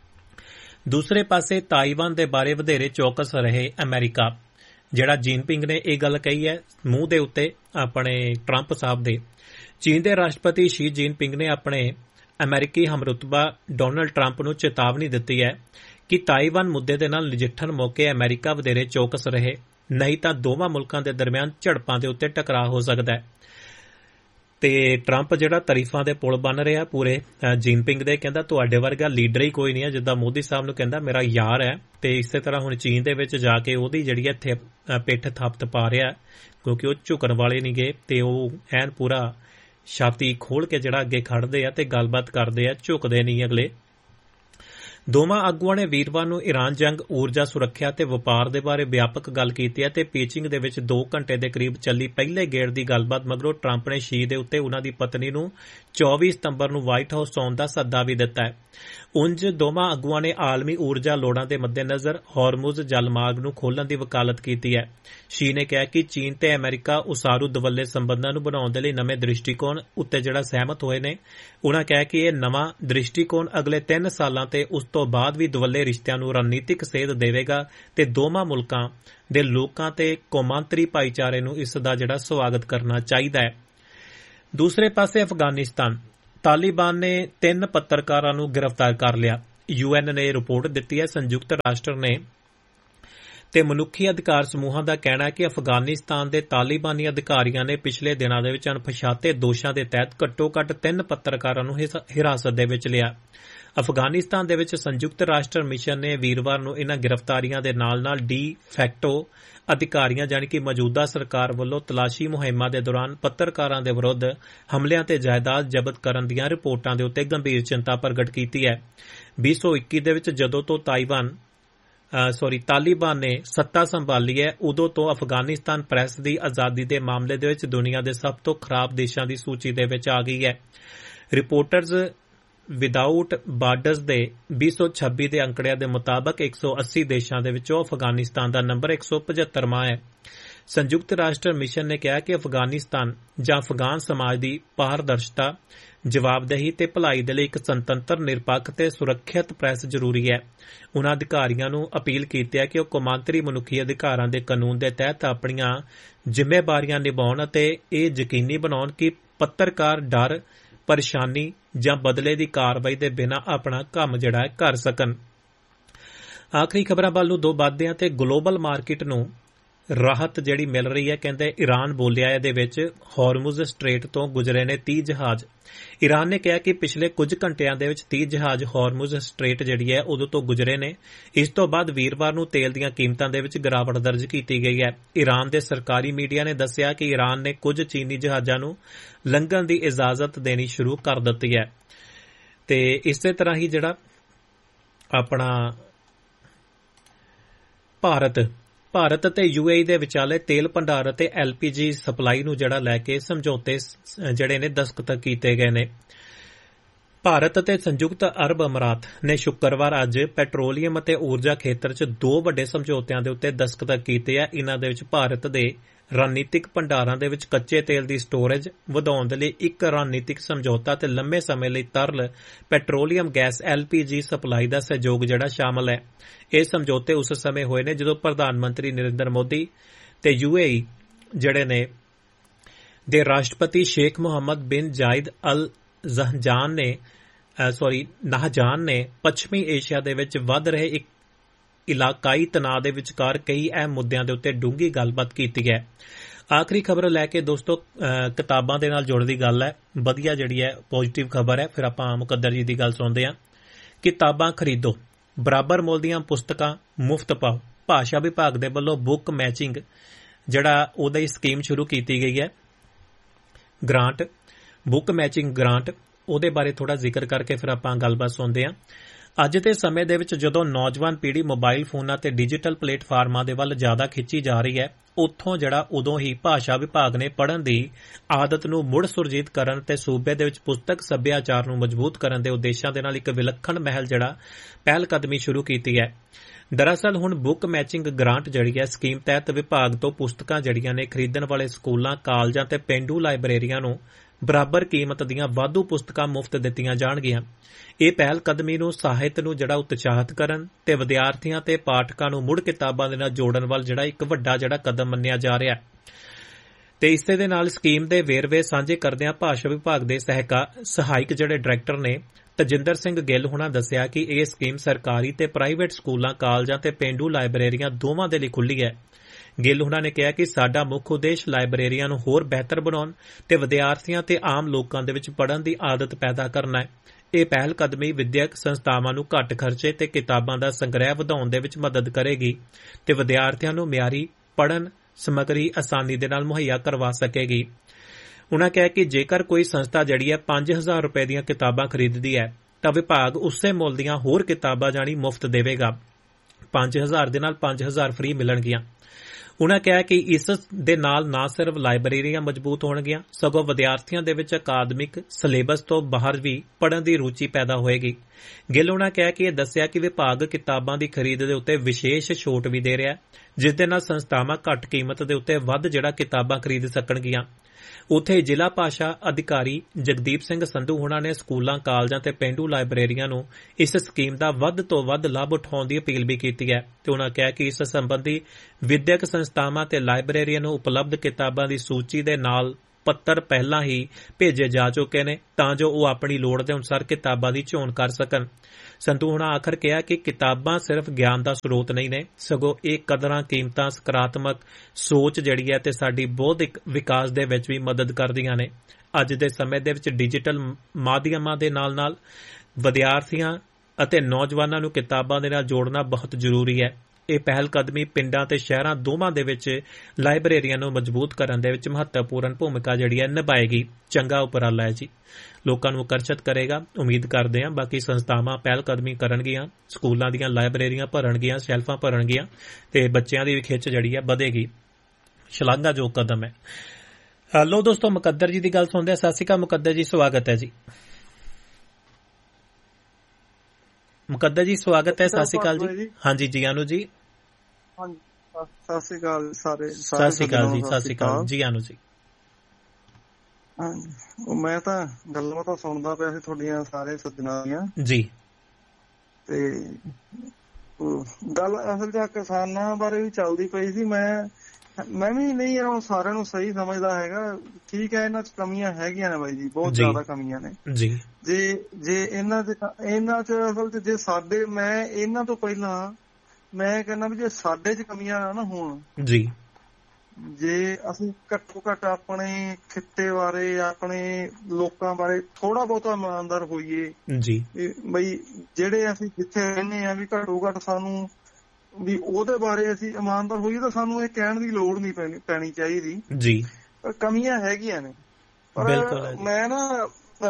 S2: ਦੂਸਰੇ ਪਾਸੇ ਤਾਈਵਾਨ ਦੇ ਬਾਰੇ ਵਧੇਰੇ ਚੌਕਸ ਰਹੇ ਅਮਰੀਕਾ। ਜਿਹੜਾ ਜਿਨਪਿੰਗ ਨੇ ਇਹ ਗੱਲ ਕਹੀ ਹੈ ਮੂੰਹ ਦੇ ਉੱਤੇ ਆਪਣੇ ਟਰੰਪ ਸਾਹਿਬ ਦੇ। ਚੀਨ ਦੇ ਰਾਸ਼ਟਰਪਤੀ ਸ਼ੀ ਜਿਨਪਿੰਗ ਨੇ ਆਪਣੇ ਅਮਰੀਕੀ ਹਮਰੁਤਬਾ ਡੋਨਲਡ ਟਰੰਪ ਨੂੰ ਚੇਤਾਵਨੀ ਦਿੱਤੀ ਹੈ ਕਿ ਤਾਈਵਾਨ ਮੁੱਦੇ ਦੇ ਨਾਲ ਨਜਿੱਠਣ ਮੌਕੇ ਅਮਰੀਕਾ ਵਧੇਰੇ ਚੌਕਸ ਰਹੇ, ਨਹੀਂ ਤਾਂ ਦੋਵਾਂ ਮੁਲਕਾਂ ਦੇ ਦਰਮਿਆਨ ਝੜਪਾਂ ਦੇ ਉੱਤੇ ਟਕਰਾਅ ਹੋ ਸਕਦਾ ਹੈ। ਤੇ ਟਰੰਪ ਜਿਹੜਾ ਤਾਰੀਫਾਂ ਦੇ ਪੁਲ ਬਣ ਰਿਹਾ ਪੂਰੇ ਜਿਨਪਿੰਗ ਦੇ, ਕਹਿੰਦਾ ਤੁਹਾਡੇ ਵਰਗਾ ਲੀਡਰ ਹੀ ਕੋਈ ਨਹੀਂ ਹੈ। ਜਿੱਦਾਂ ਮੋਦੀ ਸਾਹਿਬ ਨੂੰ ਕਹਿੰਦਾ ਮੇਰਾ ਯਾਰ ਹੈ, ਤੇ ਇਸੇ ਤਰ੍ਹਾਂ ਹੁਣ ਚੀਨ ਦੇ ਵਿੱਚ ਜਾ ਕੇ ਉਹਦੀ ਜਿਹੜੀ ਇੱਥੇ ਪਿੱਠ ਥਾਪਤ ਪਾ ਰਿਹਾ ਕਿਉਂਕਿ ਉਹ ਝੁਕਣ ਵਾਲੇ ਨਹੀਂ ਗਏ ਤੇ ਉਹ ਐਨ ਪੂਰਾ ਛਾਤੀ ਖੋਲ ਕੇ ਜਿਹੜਾ ਅੱਗੇ ਖੜਦੇ ਆ ਤੇ ਗੱਲਬਾਤ ਕਰਦੇ ਆ, ਝੁਕਦੇ ਨਹੀਂ ਅਗਲੇ। ਦੋਵਾਂ ਆਗੂਆਂ ਨੇ ਵੀਰਵਾਰ ਨੂੰ ਈਰਾਨ ਜੰਗ, ਊਰਜਾ ਸੁਰੱਖਿਆ ਤੇ ਵਪਾਰ ਦੇ ਬਾਰੇ ਵਿਆਪਕ ਗੱਲ ਕੀਤੀ ਹੈ ਤੇ ਪੀਚਿੰਗ ਦੇ ਵਿੱਚ ਦੋ ਘੰਟੇ ਦੇ ਕਰੀਬ ਚੱਲੀ ਪਹਿਲੇ ਗੇੜ ਦੀ ਗੱਲਬਾਤ ਮਗਰੋਂ ਟਰੰਪ ਨੇ ਸ਼ੀ ਦੇ ਉੱਤੇ ਉਨ੍ਹਾਂ ਦੀ ਪਤਨੀ ਨੂੰ ਚੌਵੀ ਸਤੰਬਰ ਨੂੰ ਵਾਈਟ ਹਾਊਸ ਆਉਣ ਦਾ ਸੱਦਾ ਵੀ ਦਿੱਤਾ ਹੈ। ਉਂਝ ਦੋਵਾਂ ਆਗੂਆਂ ਨੇ ਆਲਮੀ ਊਰਜਾ ਲੋੜਾਂ ਦੇ ਮੱਦੇਨਜ਼ਰ ਹਾਰਮੁਜ਼ ਜਲਮਾਰਗ ਨੂੰ ਖੋਲ੍ਹਣ ਦੀ ਵਕਾਲਤ ਕੀਤੀ ਹੈ। ਸ਼ੀ ਨੇ ਕਿਹਾ ਕਿ ਚੀਨ ਤੇ ਅਮਰੀਕਾ ਉਸਾਰੂ ਦਵੱਲੇ ਸੰਬੰਧਾਂ ਨੂੰ ਬਣਾਉਣ ਦੇ ਲਈ ਨਵੇਂ ਦ੍ਰਿਸ਼ਟੀਕੋਣ ਉੱਤੇ ਜਿਹੜਾ ਸਹਿਮਤ ਹੋਏ ਨੇ। ਉਨ੍ਹਾਂ ਕਿਹਾ ਕਿ ਇਹ ਨਵਾਂ ਦ੍ਰਿਸ਼ਟੀਕੋਣ ਅਗਲੇ ਤਿੰਨ ਸਾਲਾਂ ਤੇ ਉਸ ਤੋਂ ਬਾਅਦ ਵੀ ਦਵੱਲੇ ਰਿਸ਼ਤਿਆਂ ਨੂੰ ਰਣਨੀਤਿਕ ਸੇਧ ਦੇਵੇਗਾ ਤੇ ਦੋਵਾਂ ਮੁਲਕਾਂ ਦੇ ਲੋਕਾਂ ਤੇ ਕੌਮਾਂਤਰੀ ਭਾਈਚਾਰੇ ਨੂੰ ਇਸ ਦਾ ਜਿਹੜਾ ਸਵਾਗਤ ਕਰਨਾ ਚਾਹੀਦਾ ਹੈ। ਦੂਸਰੇ ਪਾਸੇ ਅਫਗਾਨਿਸਤਾਨ ਤਾਲਿਬਾਨ ਨੇ ਤਿੰਨ ਪੱਤਰਕਾਰਾਂ ਨੂੰ ਗ੍ਰਿਫਤਾਰ ਕਰ ਲਿਆ। ਯੂ ਐਨ ਨੇ ਰਿਪੋਰਟ ਦਿੱਤੀ ਹੈ। ਸੰਯੁਕਤ ਰਾਸ਼ਟਰ ਨੇ ਤੇ ਮਨੁੱਖੀ ਅਧਿਕਾਰ ਸਮੂਹਾਂ ਦਾ ਕਹਿਣਾ ਹੈ ਕਿ ਅਫਗਾਨਿਸਤਾਨ ਦੇ ਤਾਲਿਬਾਨੀ ਅਧਿਕਾਰੀਆਂ ਨੇ ਪਿਛਲੇ ਦਿਨਾਂ ਦੇ ਵਿੱਚ ਅਣਪਛਾਤੇ ਦੋਸ਼ਾਂ ਦੇ ਤਹਿਤ ਘੱਟੋ-ਘੱਟ ਤਿੰਨ ਪੱਤਰਕਾਰਾਂ ਨੂੰ ਹਿਰਾਸਤ ਦੇ ਵਿੱਚ ਲਿਆ। ਅਫਗਾਨਿਸਤਾਨ ਦੇ ਵਿੱਚ ਸੰਯੁਕਤ ਰਾਸ਼ਟਰ ਮਿਸ਼ਨ ਨੇ ਵੀਰਵਾਰ ਨੂੰ ਇਨ੍ਹਾਂ ਗ੍ਰਿਫਤਾਰੀਆਂ ਦੇ ਨਾਲ-ਨਾਲ ਡੀ ਫੈਕਟੋ ਅਧਿਕਾਰੀਆਂ ਜਾਣੀ ਕਿ ਮੌਜੂਦਾ ਸਰਕਾਰ ਵੱਲੋਂ ਤਲਾਸ਼ੀ ਮੁਹਿੰਮਾਂ ਦੇ ਦੌਰਾਨ ਪੱਤਰਕਾਰਾਂ ਦੇ ਵਿਰੁੱਧ ਹਮਲਿਆਂ ਤੇ ਜਾਇਦਾਦ ਜ਼ਬਤ ਕਰਨ ਦੀਆਂ ਰਿਪੋਰਟਾਂ ਦੇ ਉੱਤੇ ਗੰਭੀਰ ਚਿੰਤਾ ਪ੍ਰਗਟ ਕੀਤੀ ਹੈ। ਵੀਹ ਸੌ ਇੱਕੀ ਦੇ ਵਿੱਚ ਜਦੋਂ ਤੋਂ ਤਾਈਵਾਨ ਸੌਰੀ ਤਾਲਿਬਾਨ ਨੇ ਸੱਤਾ ਸੰਭਾਲੀ ਹੈ, ਉਦੋਂ ਤੋਂ ਅਫਗਾਨਿਸਤਾਨ ਪ੍ਰੈਸ ਦੀ ਆਜ਼ਾਦੀ ਦੇ ਮਾਮਲੇ ਦੇ ਵਿੱਚ ਦੁਨੀਆ ਦੇ ਸਭ ਤੋਂ ਖਰਾਬ ਦੇਸ਼ਾਂ ਦੀ ਸੂਚੀ ਦੇ ਵਿੱਚ ਆ ਗਈ ਹੈ। ਰਿਪੋਰਟਰਜ਼ ਵਿਦਆਊਟ ਬਾਰਡਰਜ਼ ਦੇ ਵੀਹ ਸੌ ਛੱਬੀ ਦੇ ਅੰਕੜਿਆਂ ਦੇ ਮੁਤਾਬਕ ਇੱਕ ਸੌ ਅੱਸੀ ਦੇਸ਼ਾਂ ਦੇ ਵਿੱਚੋਂ ਅਫਗਾਨਿਸਤਾਨ ਦਾ ਨੰਬਰ ਇੱਕ ਸੌ ਪਝੱਤਰਵਾਂ ਹੈ। ਸੰਯੁਕਤ ਰਾਸ਼ਟਰ ਮਿਸ਼ਨ ਨੇ ਕਿਹਾ ਕਿ ਅਫਗਾਨਿਸਤਾਨ ਜਾਂ ਅਫਗਾਨ ਸਮਾਜ ਦੀ ਪਾਰਦਰਸ਼ਤਾ, ਜਵਾਬਦੇਹੀ ਤੇ ਭਲਾਈ ਦੇ ਲਈ ਇੱਕ ਸੁਤੰਤਰ, ਨਿਰਪੱਖ ਤੇ ਸੁਰੱਖਿਅਤ ਪ੍ਰੈਸ ਜ਼ਰੂਰੀ ਹੈ। ਉਨ੍ਹਾਂ ਅਧਿਕਾਰੀਆਂ ਨੂੰ ਅਪੀਲ ਕੀਤੀ ਹੈ ਕਿ ਉਹ ਕੌਮਾਂਤਰੀ ਮਨੁੱਖੀ ਅਧਿਕਾਰਾਂ ਦੇ ਕਾਨੂੰਨ ਦੇ ਤਹਿਤ ਆਪਣੀਆਂ ਜ਼ਿੰਮੇਵਾਰੀਆਂ ਨਿਭਾਉਣ ਅਤੇ ਇਹ ਯਕੀਨੀ ਬਣਾਉਣ ਕਿ ਪੱਤਰਕਾਰ ਡਰ, ਪਰੇਸ਼ਾਨੀ ਜਾਂ ਬਦਲੇ ਦੀ ਕਾਰਵਾਈ ਦੇ ਬਿਨਾਂ ਆਪਣਾ ਕੰਮ ਜਿਹੜਾ ਹੈ ਕਰ ਸਕਣ। ਆਖਰੀ ਖਬਰਾਂ ਵੱਲ ਨੂੰ ਦੋ ਵੱਧਦੇ ਹਾਂ ਤੇ ਗਲੋਬਲ ਮਾਰਕੀਟ ਨੂੰ ਰਾਹਤ ਜਿਹੜੀ ਮਿਲ ਰਹੀ ਹੈ। ਕਹਿੰਦੇ ਈਰਾਨ ਬੋਲਿਆ ਇਹਦੇ ਵਿੱਚ ਹਾਰਮੁਜ਼ ਸਟ੍ਰੇਟ ਤੋਂ ਗੁਜ਼ਰੇ ਨੇ ਤੀਹ ਜਹਾਜ਼। ਈਰਾਨ ਨੇ ਕਿਹਾ ਕਿ ਪਿਛਲੇ ਕੁਝ ਘੰਟਿਆਂ ਦੇ ਵਿੱਚ ਤੀਹ ਜਹਾਜ਼ ਹਾਰਮੁਜ਼ ਸਟ੍ਰੇਟ ਜਿਹੜੀ ਹੈ ਉਦੋਂ ਤੋਂ ਗੁਜ਼ਰੇ ਨੇ। ਇਸ ਤੋਂ ਬਾਅਦ ਵੀਰਵਾਰ ਨੂੰ ਤੇਲ ਦੀਆਂ ਕੀਮਤਾਂ ਦੇ ਵਿੱਚ ਗਿਰਾਵਟ ਦਰਜ ਕੀਤੀ ਗਈ ਹੈ। ਈਰਾਨ ਦੇ ਸਰਕਾਰੀ ਮੀਡੀਆ ਨੇ ਦੱਸਿਆ ਕਿ ਈਰਾਨ ਨੇ ਕੁਝ ਚੀਨੀ ਜਹਾਜ਼ਾਂ ਨੂੰ ਲੰਘਣ ਦੀ ਇਜਾਜ਼ਤ ਦੇਣੀ ਸ਼ੁਰੂ ਕਰ ਦਿੱਤੀ ਹੈ। ਤੇ ਇਸੇ ਤਰ੍ਹਾਂ ਹੀ ਜਿਹੜਾ ਆਪਣਾ ਭਾਰਤ ਭਾਰਤ ਅਤੇ ਯੂ ਏ ਈ ਦੇ ਵਿਚਾਲੇ ਤੇਲ ਭੰਡਾਰ ਅਤੇ ਐਲ ਪੀ ਜੀ ਸਪਲਾਈ ਨੂੰ ਜਿਹੜਾ ਲੈ ਕੇ ਸਮਝੌਤੇ ਜਿਹੜੇ ਨੇ ਦਸਤਖਤ ਕੀਤੇ ਗਏ ਨੇ। ਭਾਰਤ ਅਤੇ ਸੰਯੁਕਤ ਅਰਬ ਅਮਰਾਤ ਨੇ ਸ਼ੁੱਕਰਵਾਰ ਅੱਜ ਪੈਟਰੋਲੀਅਮ ਅਤੇ ਊਰਜਾ ਖੇਤਰ 'ਚ ਦੋ ਵੱਡੇ ਸਮਝੌਤਿਆਂ ਦੇ ਉੱਤੇ ਦਸਤਖਤ ਕੀਤੇ ਆ। ਇਨ੍ਹਾਂ ਦੇ ਵਿੱਚ ਭਾਰਤ ਦੇ ਰਣਨੀਤਿਕ ਭੰਡਾਰਾਂ ਦੇ ਵਿੱਚ ਕੱਚੇ ਤੇਲ ਦੀ ਸਟੋਰੇਜ ਵਧਾਉਣ ਦੇ ਲਈ ਇੱਕ ਰਣਨੀਤਿਕ ਸਮਝੌਤਾ ਤੇ ਲੰਮੇ ਸਮੇਂ ਲਈ ਤਰਲ ਪੈਟਰੋਲੀਅਮ ਗੈਸ ਐਲ ਪੀ ਜੀ ਸਪਲਾਈ ਦਾ ਸਹਿਯੋਗ ਜਿਹੜਾ ਸ਼ਾਮਲ ਹੈ। ਇਹ ਸਮਝੌਤੇ ਉਸ ਸਮੇਂ ਹੋਏ ਨੇ ਜਦੋਂ ਪ੍ਰਧਾਨ ਮੰਤਰੀ ਨਰਿੰਦਰ ਮੋਦੀ ਤੇ ਯੂ ਏ ਈ ਜਿਹੜੇ ਨੇ ਦੇ ਰਾਸ਼ਟਰਪਤੀ ਸ਼ੇਖ ਮੁਹੰਮਦ ਬਿਨ ਜਾਇਦ ਅਲ ਜ਼ਹਜਾਨ ਨੇ ਸੌਰੀ ਨਾਹਜਾਨ ਨੇ ਪੱਛਮੀ ਏਸ਼ੀਆ ਦੇ ਵਿੱਚ ਵੱਧ ਰਹੇ ਇੱਕ ਇਲਾਕਾਈ ਤਣਾਅ ਦੇ ਵਿਚਕਾਰ ਕਈ ਅਹਿਮ ਮੁੱਦਿਆਂ ਦੇ ਉੱਤੇ ਡੂੰਘੀ ਗੱਲਬਾਤ ਕੀਤੀ ਹੈ। ਆਖਰੀ ਖਬਰ ਲੈ ਕੇ ਦੋਸਤੋ ਕਿਤਾਬਾਂ ਦੇ ਨਾਲ ਜੁੜਦੀ ਗੱਲ ਹੈ, ਵਧੀਆ ਜਿਹੜੀ ਹੈ ਪੋਜ਼ਿਟਿਵ ਖਬਰ ਹੈ। ਫਿਰ ਆਪਾਂ ਮੁਕੱਦਰ ਜੀ ਦੀ ਗੱਲ ਸੁਣਦੇ ਹਾਂ। ਕਿਤਾਬਾਂ ਖਰੀਦੋ, ਬਰਾਬਰ ਮੁੱਲ ਦੀਆਂ ਪੁਸਤਕਾਂ ਮੁਫਤ ਪਾਓ। ਭਾਸ਼ਾ ਵਿਭਾਗ ਦੇ ਵੱਲੋਂ ਬੁੱਕ ਮੈਚਿੰਗ ਜਿਹੜਾ ਉਹਦੀ ਸਕੀਮ ਸ਼ੁਰੂ ਕੀਤੀ ਗਈ ਹੈ। ਗ੍ਰਾਂਟ ਬੁੱਕ ਮੈਚਿੰਗ ਗ੍ਰਾਂਟ ਉਹਦੇ ਬਾਰੇ ਥੋੜਾ ਜ਼ਿਕਰ ਕਰਕੇ ਫਿਰ ਆਪਾਂ ਗੱਲਬਾਤ ਸੁਣਦੇ ਹਾਂ। ਅੱਜ ਦੇ ਸਮੇਂ ਦੇ ਵਿੱਚ ਜਦੋਂ ਨੌਜਵਾਨ ਪੀੜ੍ਹੀ ਮੋਬਾਈਲ ਫੋਨਾਂ ਤੇ ਡਿਜੀਟਲ ਪਲੇਟਫਾਰਮਾਂ ਦੇ ਵੱਲ ਜ਼ਿਆਦਾ ਖਿੱਚੀ ਜਾ ਰਹੀ ਹੈ, ਉੱਥੋਂ ਜਿਹੜਾ ਉਦੋਂ ਹੀ ਭਾਸ਼ਾ ਵਿਭਾਗ ਨੇ ਪੜ੍ਹਨ ਦੀ ਆਦਤ ਨੂੰ ਮੁੜ ਸੁਰਜੀਤ ਕਰਨ ਤੇ ਸੂਬੇ ਦੇ ਵਿੱਚ ਪੁਸਤਕ ਸੱਭਿਆਚਾਰ ਨੂੰ ਮਜ਼ਬੂਤ ਕਰਨ ਦੇ ਉਦੇਸ਼ਾਂ ਦੇ ਨਾਲ ਇੱਕ ਵਿਲੱਖਣ ਮਹਿਲ ਜਿਹੜਾ ਪਹਿਲ ਕਦਮੀ ਸ਼ੁਰੂ ਕੀਤੀ ਹੈ। ਦਰਅਸਲ ਹੁਣ ਬੁੱਕ ਮੈਚਿੰਗ ਗ੍ਰਾਂਟ ਜਿਹੜੀ ਹੈ ਸਕੀਮ ਤਹਿਤ ਵਿਭਾਗ ਤੋਂ ਪੁਸਤਕਾਂ ਜਿਹੜੀਆਂ ਨੇ ਖਰੀਦਣ ਵਾਲੇ ਸਕੂਲਾਂ, ਕਾਲਜਾਂ ਤੇ ਪੇਂਡੂ ਲਾਇਬ੍ਰੇਰੀਆਂ ਨੂੰ ਬਰਾਬਰ ਕੀਮਤ ਦੀਆਂ ਵਾਧੂ ਪੁਸਤਕਾਂ ਮੁਫਤ ਦਿੱਤੀਆਂ ਜਾਣਗੀਆਂ। ਇਹ ਪਹਿਲ ਕਦਮੀ ਨੂੰ ਸਾਹਿਤ ਨੂੰ ਜਿਹੜਾ ਉਤਸ਼ਾਹਿਤ ਕਰਨ ਤੇ ਵਿਦਿਆਰਥੀਆਂ ਤੇ ਪਾਠਕਾਂ ਨੂੰ ਮੁੜ ਕਿਤਾਬਾਂ ਦੇ ਨਾਲ ਜੋੜਨ ਵੱਲ ਜਿਹੜਾ ਇੱਕ ਵੱਡਾ ਜਿਹੜਾ ਕਦਮ ਮੰਨਿਆ ਜਾ ਰਿਹਾ ਹੈ। ਤੇ ਇਸੇ ਦੇ ਨਾਲ ਸਕੀਮ ਦੇ ਵੇਰਵੇ ਸਾਂਝੇ ਕਰਦਿਆਂ ਭਾਸ਼ਾ ਵਿਭਾਗ ਦੇ ਸਹਾਇਕ ਜਿਹੜੇ ਡਾਇਰੈਕਟਰ ਨੇ ਤਜਿੰਦਰ ਸਿੰਘ ਗਿੱਲ ਹੁਣਾਂ ਦੱਸਿਆ ਕਿ ਇਹ ਸਕੀਮ ਸਰਕਾਰੀ ਤੇ ਪ੍ਰਾਈਵੇਟ ਸਕੂਲਾਂ, ਕਾਲਜਾਂ ਤੇ ਪੇਂਡੂ ਲਾਇਬ੍ਰੇਰੀਆਂ ਦੋਵਾਂ ਦੇ ਲਈ ਖੁੱਲ੍ਹੀ ਹੈ। ਗਿੱਲ ਹੁਣਾਂ ਨੇ ਕਿਹਾ ਕਿ ਸਾਡਾ ਮੁੱਖ ਉਦੇਸ਼ ਲਾਇਬ੍ਰੇਰੀਆਂ ਨੂੰ ਹੋਰ ਬਿਹਤਰ ਬਣਾਉਣ ਤੇ ਵਿਦਿਆਰਥੀਆਂ ਤੇ ਆਮ ਲੋਕਾਂ ਦੇ ਵਿੱਚ ਪੜ੍ਹਨ ਦੀ ਆਦਤ ਪੈਦਾ ਕਰਨਾ ਹੈ। ਇਹ ਪਹਿਲ ਕਦਮੀ ਵਿਦਿਅਕ ਸੰਸਥਾਵਾਂ ਨੂੰ ਘੱਟ ਖਰਚੇ ਤੇ ਕਿਤਾਬਾਂ ਦਾ ਸੰਗ੍ਰਹਿ ਵਧਾਉਣ ਦੇ ਵਿੱਚ ਮਦਦ ਕਰੇਗੀ ਤੇ ਵਿਦਿਆਰਥੀਆਂ ਨੂੰ ਮਿਆਰੀ ਪੜ੍ਹਨ ਸਮੱਗਰੀ ਆਸਾਨੀ ਦੇ ਨਾਲ ਮੁਹੱਈਆ ਕਰਵਾ ਸਕੇਗੀ। ਉਨ੍ਹਾਂ ਕਿਹਾ ਕਿ ਜੇਕਰ ਕੋਈ ਸੰਸਥਾ ਜਿਹੜੀ ਹੈ ਪੰਜ ਹਜ਼ਾਰ ਰੁਪਏ ਦੀਆਂ ਕਿਤਾਬਾਂ ਖਰੀਦਦੀ ਹੈ ਤਾਂ ਵਿਭਾਗ ਉਸੇ ਮੁੱਲ ਦੀਆਂ ਹੋਰ ਕਿਤਾਬਾਂ ਜਾਣੀ ਮੁਫਤ ਦੇਵੇਗਾ। ਪੰਜ ਹਜ਼ਾਰ ਦੇ ਨਾਲ ਪੰਜ ਹਜ਼ਾਰ ਫ੍ਰੀ ਮਿਲਣਗੀਆਂ। ਉਨ੍ਹਾਂ ਕਿਹਾ ਕਿ ਇਸ ਦੇ ਨਾਲ ਨਾ ਸਿਰਫ ਲਾਇਬ੍ਰੇਰੀਆਂ ਮਜ਼ਬੂਤ ਹੋਣਗੀਆਂ, ਸਗੋਂ ਵਿਦਿਆਰਥੀਆਂ ਦੇ ਵਿੱਚ ਅਕਾਦਮਿਕ ਸਿਲੇਬਸ ਤੋਂ ਬਾਹਰ ਵੀ ਪੜ੍ਹਨ ਦੀ ਰੁਚੀ ਪੈਦਾ ਹੋਏਗੀ। ਗਿੱਲ ਉਨ੍ਹਾਂ ਕਿਹਾ ਕਿ ਇਹ ਦੱਸਿਆ ਕਿ ਵਿਭਾਗ ਕਿਤਾਬਾਂ ਦੀ ਖਰੀਦ ਦੇ ਉੱਤੇ ਵਿਸ਼ੇਸ਼ ਛੋਟ ਵੀ ਦੇ ਰਿਹਾ, ਜਿਸ ਦੇ ਨਾਲ ਸੰਸਥਾਵਾਂ ਘੱਟ ਕੀਮਤ ਦੇ ਉੱਤੇ ਵੱਧ ਜਿਹੜਾ ਕਿਤਾਬਾਂ ਖਰੀਦ ਸਕਣਗੀਆਂ। ਉੱਥੇ ਜ਼ਿਲ੍ਹਾ ਭਾਸ਼ਾ ਅਧਿਕਾਰੀ ਜਗਦੀਪ ਸਿੰਘ ਸੰਧੂ ਹੁਣਾਂ ਨੇ ਸਕੂਲਾਂ, ਕਾਲਜਾਂ ਤੇ ਪੇਂਡੂ ਲਾਇਬ੍ਰੇਰੀਆਂ ਨੂੰ ਇਸ ਸਕੀਮ ਦਾ ਵੱਧ ਤੋਂ ਵੱਧ ਲਾਭ ਉਠਾਉਣ ਦੀ ਅਪੀਲ ਵੀ ਕੀਤੀ ਹੈ ਤੇ ਉਨ੍ਹਾਂ ਕਿਹਾ ਕਿ ਇਸ ਸੰਬੰਧੀ ਵਿਦਿਅਕ ਸੰਸਥਾਵਾਂ ਤੇ ਲਾਇਬ੍ਰੇਰੀਆਂ ਨੂੰ ਉਪਲਬਧ ਕਿਤਾਬਾਂ ਦੀ ਸੂਚੀ ਦੇ ਨਾਲ ਪੱਤਰ ਪਹਿਲਾਂ ਹੀ ਭੇਜੇ ਜਾ ਚੁੱਕੇ ਨੇ ਤਾਂ ਜੋ ਉਹ ਆਪਣੀ ਲੋੜ ਦੇ ਅਨੁਸਾਰ ਕਿਤਾਬਾਂ ਦੀ ਚੋਣ ਕਰ ਸਕਣ। ਸੰਧੂ ਹੋਣਾ ਆਖਰ ਕਿਹਾ ਕਿ ਕਿਤਾਬਾਂ ਸਿਰਫ ਗਿਆਨ ਦਾ ਸਰੋਤ ਨਹੀਂ ਨੇ, ਸਗੋਂ ਇਹ ਕਦਰਾਂ ਕੀਮਤਾਂ, ਸਕਾਰਾਤਮਕ ਸੋਚ ਜਿਹੜੀ ਹੈ ਤੇ ਸਾਡੀ ਬੌਧਿਕ ਵਿਕਾਸ ਦੇ ਵਿੱਚ ਵੀ ਮਦਦ ਕਰਦੀਆਂ ਨੇ। ਅੱਜ ਦੇ ਸਮੇਂ ਦੇ ਵਿੱਚ ਡਿਜੀਟਲ ਮਾਧਿਅਮਾਂ ਦੇ ਨਾਲ ਨਾਲ ਵਿਦਿਆਰਥੀਆਂ ਅਤੇ ਨੌਜਵਾਨਾਂ ਨੂੰ ਕਿਤਾਬਾਂ ਦੇ ਨਾਲ ਜੋੜਨਾ ਬਹੁਤ ਜ਼ਰੂਰੀ ਹੈ। ਇਹ ਪਹਿਲ ਕਦਮੀ ਪਿੰਡਾਂ ਤੇ ਸ਼ਹਿਰਾਂ ਦੋਵਾਂ ਦੇ ਵਿੱਚ ਲਾਇਬ੍ਰੇਰੀਆਂ ਨੂੰ ਮਜ਼ਬੂਤ ਕਰਨ ਦੇ ਵਿੱਚ ਮਹੱਤਵਪੂਰਨ ਭੂਮਿਕਾ ਜਿਹੜੀ ਹੈ ਨਿਭਾਏਗੀ। ਚੰਗਾ ਉਪਰਾਲਾ ਹੈ ਜੀ, ਲੋਕਾਂ ਨੂੰ ਆਕਰਸ਼ਿਤ ਕਰੇਗਾ। ਉਮੀਦ ਕਰਦੇ ਹਾਂ ਬਾਕੀ ਸੰਸਥਾਵਾਂ ਪਹਿਲ ਕਦਮੀ ਕਰਨਗੀਆਂ, ਸਕੂਲਾਂ ਦੀਆਂ ਲਾਇਬ੍ਰੇਰੀਆਂ ਭਰਨਗੀਆਂ, ਸ਼ੈਲਫਾਂ ਭਰਨਗੀਆਂ ਤੇ ਬੱਚਿਆਂ ਦੀ ਵੀ ਖਿੱਚ ਜਿਹੜੀ ਹੈ ਵਧੇਗੀ। ਸ਼ਲਾਘਾਯੋਗ ਕਦਮ ਹੈ। ਹੈਲੋ ਦੋਸਤੋ, ਮੁਕੱਦਰ ਜੀ ਦੀ ਗੱਲ ਸੁਣਦੇ। ਸਤਿ ਸ਼੍ਰੀ ਅਕਾਲ ਮੁਕੱਦਰ ਜੀ, ਸਵਾਗਤ ਹੈ ਜੀ। ਮੁਕੱਦਰ ਜੀ ਸਵਾਗਤ ਹੈ। ਸਤਿ ਸ਼੍ਰੀ ਅਕਾਲ ਜੀ। ਹਾਂਜੀ ਜੀ ਆਨੂ ਜੀ।
S3: ਸਤਿ ਸ਼੍ਰੀ ਅਕਾਲ ਸਾਰੇ।
S2: ਸਤਿ ਸ਼੍ਰੀ ਅਕਾਲ ਜੀ। ਸਤਿ ਸ਼੍ਰੀ ਅਕਾਲ ਜੀ ਆਨੂ ਜੀ।
S3: ਮੈਂ ਤਾਂ ਗੱਲਾਂ ਤਾਂ ਸੁਣਦਾ ਪਿਆ ਸੀ ਤੁਹਾਡੀਆਂ ਸਾਰੇ ਸੱਜਣਾਂ ਦੀਆਂ
S2: ਜੀ, ਤੇ
S3: ਗੱਲ ਅਸਲ ਚ ਕਿਸਾਨਾਂ ਬਾਰੇ ਵੀ ਚੱਲਦੀ ਪਈ ਸੀ। ਮੈਂ ਮੈਂ ਵੀ ਨਹੀਂ ਇਹਨਾਂ ਸਾਰਿਆਂ ਨੂੰ ਸਹੀ ਸਮਝਦਾ ਹੈਗਾ। ਠੀਕ ਹੈ, ਇਹਨਾਂ ਚ ਕਮੀਆਂ ਹੈਗੀਆਂ ਨੇ ਬਾਈ ਜੀ, ਬਹੁਤ ਜ਼ਿਆਦਾ ਕਮੀਆਂ ਨੇ ਜੀ। ਜੇ ਜੇ ਇਹਨਾਂ ਚ ਇਹਨਾਂ ਚ ਅਸਲ ਚ ਜੇ ਸਾਡੇ ਮੈਂ ਇਹਨਾਂ ਤੋਂ ਪਹਿਲਾਂ ਮੈਂ ਕਹਿੰਦਾ ਵੀ ਜੇ ਸਾਡੇ ਚ ਕਮੀਆਂ ਨਾ ਹੋਣ ਜੀ, ਜੇ ਅਸੀਂ ਘੱਟੋ ਘੱਟ ਆਪਣੇ ਖਿੱਤੇ ਬਾਰੇ, ਆਪਣੇ ਲੋਕਾਂ ਬਾਰੇ ਥੋੜਾ ਬਹੁਤਾ ਇਮਾਨਦਾਰ ਹੋਈਏ ਜੀ। ਬਈ ਜਿਹੜੇ ਅਸੀਂ ਜਿੱਥੇ ਰਹਿੰਦੇ ਹਾਂ ਵੀ ਘੱਟੋ ਘੱਟ ਸਾਨੂੰ ਵੀ ਉਹਦੇ ਬਾਰੇ ਅਸੀਂ ਇਮਾਨਦਾਰ ਹੋਈਏ ਤਾਂ ਸਾਨੂੰ ਇਹ ਕਹਿਣ ਦੀ ਲੋੜ ਨਹੀਂ ਪੈਣੀ ਪੈਣੀ ਚਾਹੀਦੀ ਜੀ। ਕਮੀਆਂ ਹੈਗੀਆਂ ਨੇ, ਪਰ ਮੈਂ ਨਾ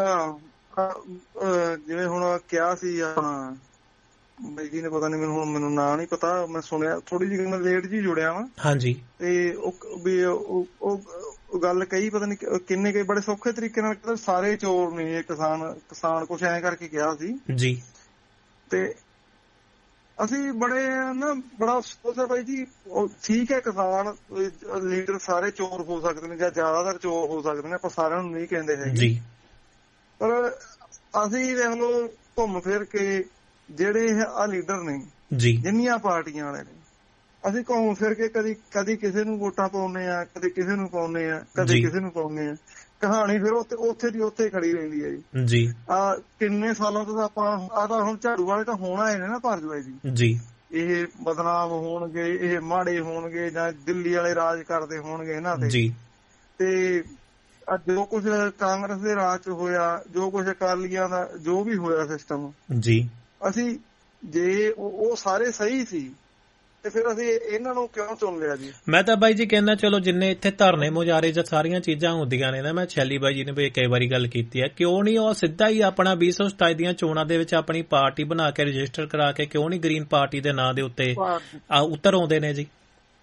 S3: ਜਿਵੇਂ ਹੁਣ ਕਿਹਾ ਸੀ ਆਪਣਾ ਬਾਈ ਜੀ ਨੇ, ਪਤਾ ਨੀ ਮੈਨੂੰ ਹੁਣ ਮੈਨੂੰ ਨਾਂ ਨੀ ਪਤਾ, ਮੈਂ ਸੁਣਿਆ ਥੋੜੀ ਜਿਹੀ ਮੈਂ ਲੇਟ ਜੀ ਜੁੜਿਆ ਵਾ ਹਾਂਜੀ, ਤੇ ਉਹ ਵੀ ਉਹ ਗੱਲ ਕਹੀ ਪਤਾ ਨੀ ਕਿੰਨੇ ਕਈ ਬੜੇ ਸੌਖੇ ਤਰੀਕੇ ਨਾਲ ਕਹਿੰਦੇ ਸਾਰੇ ਚੋਰ ਨੇ ਇਹ ਕਿਸਾਨ ਕਿਸਾਨ ਕੁਛ ਐਂ ਕਰਕੇ ਕਿਹਾ ਸੀ ਜੀ। ਤੇ ਅਸੀਂ ਬੜੇ ਨਾ ਬੜਾ ਅਫਸੋਸ ਹੈ ਬਾਈ ਜੀ। ਠੀਕ ਹੈ, ਕਿਸਾਨ ਲੀਡਰ ਸਾਰੇ ਚੋਰ ਹੋ ਸਕਦੇ ਨੇ ਜਾਂ ਜ਼ਿਆਦਾਤਰ ਚੋਰ ਹੋ ਸਕਦੇ ਨੇ, ਆਪਾਂ ਸਾਰਿਆਂ ਨੂੰ ਨਹੀਂ ਕਹਿੰਦੇ ਹੈਗੇ, ਪਰ ਅਸੀਂ ਦੇਖ ਲਓ ਘੁੰਮ ਫਿਰ ਕੇ ਜਿਹੜੇ ਆਹ ਲੀਡਰ ਨੇ ਜੀ, ਜਿੰਨੀਆਂ ਪਾਰਟੀਆਂ ਵਾਲੇ ਨੇ, ਅਸੀਂ ਘੁੰਮ ਫਿਰ ਕੇ ਕਦੀ ਕਦੀ ਕਿਸੇ ਨੂੰ ਵੋਟਾਂ ਪਾਉਂਦੇ ਆ, ਕਦੇ ਕਿਸੇ ਨੂੰ ਪਾਉਂਦੇ ਆ, ਕਦੇ ਕਿਸੇ ਨੂੰ ਪਾਉਂਦੇ ਆ। ਕਹਾਣੀ ਫਿਰ ਉੱਥੇ ਉੱਥੇ ਦੀ ਉੱਥੇ ਖੜੀ ਰਹਿੰਦੀ ਹੈ ਜੀ ਜੀ। ਆਹ ਕਿੰਨੇ ਸਾਲਾਂ ਤੋਂ ਆਪਾਂ ਆਹ ਤਾਂ ਹੁਣ ਝਾੜੂ ਵਾਲੇ ਤਾਂ ਹੋਣਾ ਹੈ ਨਾ ਭਾਰਤ ਜੀ ਜੀ। ਇਹ ਬਦਨਾਮ ਹੋਣਗੇ, ਇਹ ਮਾੜੇ ਹੋਣਗੇ, ਜਾਂ ਦਿੱਲੀ ਵਾਲੇ ਰਾਜ ਕਰਦੇ ਹੋਣਗੇ ਇਹਨਾਂ ਤੇ ਜੀ। ਤੇ ਜੋ ਕੁਛ ਕਾਂਗਰਸ ਦੇ ਰਾਜ ਚ ਹੋਇਆ, ਜੋ ਕੁਛ ਅਕਾਲੀਆਂ ਦਾ ਜੋ ਵੀ ਹੋਇਆ ਸਿਸਟਮ ਜੀ, ਅਸੀਂ ਜੇ ਉਹ ਸਾਰੇ ਸਹੀ ਸੀ ਤੇ ਫਿਰ ਅਸੀਂ ਇਹਨਾਂ ਨੂੰ ਕਿਉਂ ਚੁਣ ਲਿਆ ਜੀ?
S2: ਮੈਂ ਤਾਂ ਬਾਈ ਜੀ ਕਹਿੰਦਾ ਚਲੋ ਜਿੰਨੇ ਇੱਥੇ ਧਰਨੇ ਮੁਜ਼ਾਹਰੇ ਜਾਂ ਸਾਰੀਆਂ ਚੀਜ਼ਾਂ ਹੁੰਦੀਆਂ ਨੇ ਨਾ, ਮੈਂ ਸ਼ੈਲੀ ਬਾਈ ਜੀ ਨੇ ਵੀ ਕਈ ਵਾਰੀ ਗੱਲ ਕੀਤੀ ਹੈ, ਕਿਉਂ ਨਹੀਂ ਉਹ ਸਿੱਧਾ ਹੀ ਆਪਣਾ ਵੀਹ ਸੌ ਸਤਾਈ ਦੀਆਂ ਚੋਣਾਂ ਦੇ ਵਿੱਚ ਆਪਣੀ ਪਾਰਟੀ ਬਣਾ ਕੇ ਰਜਿਸਟਰ ਕਰਾ ਕੇ ਕਿਉਂ ਨਹੀਂ ਗ੍ਰੀਨ ਪਾਰਟੀ ਦੇ ਨਾਂ ਦੇ ਉੱਤੇ ਉਤਰ ਆਉਂਦੇ ਨੇ ਜੀ?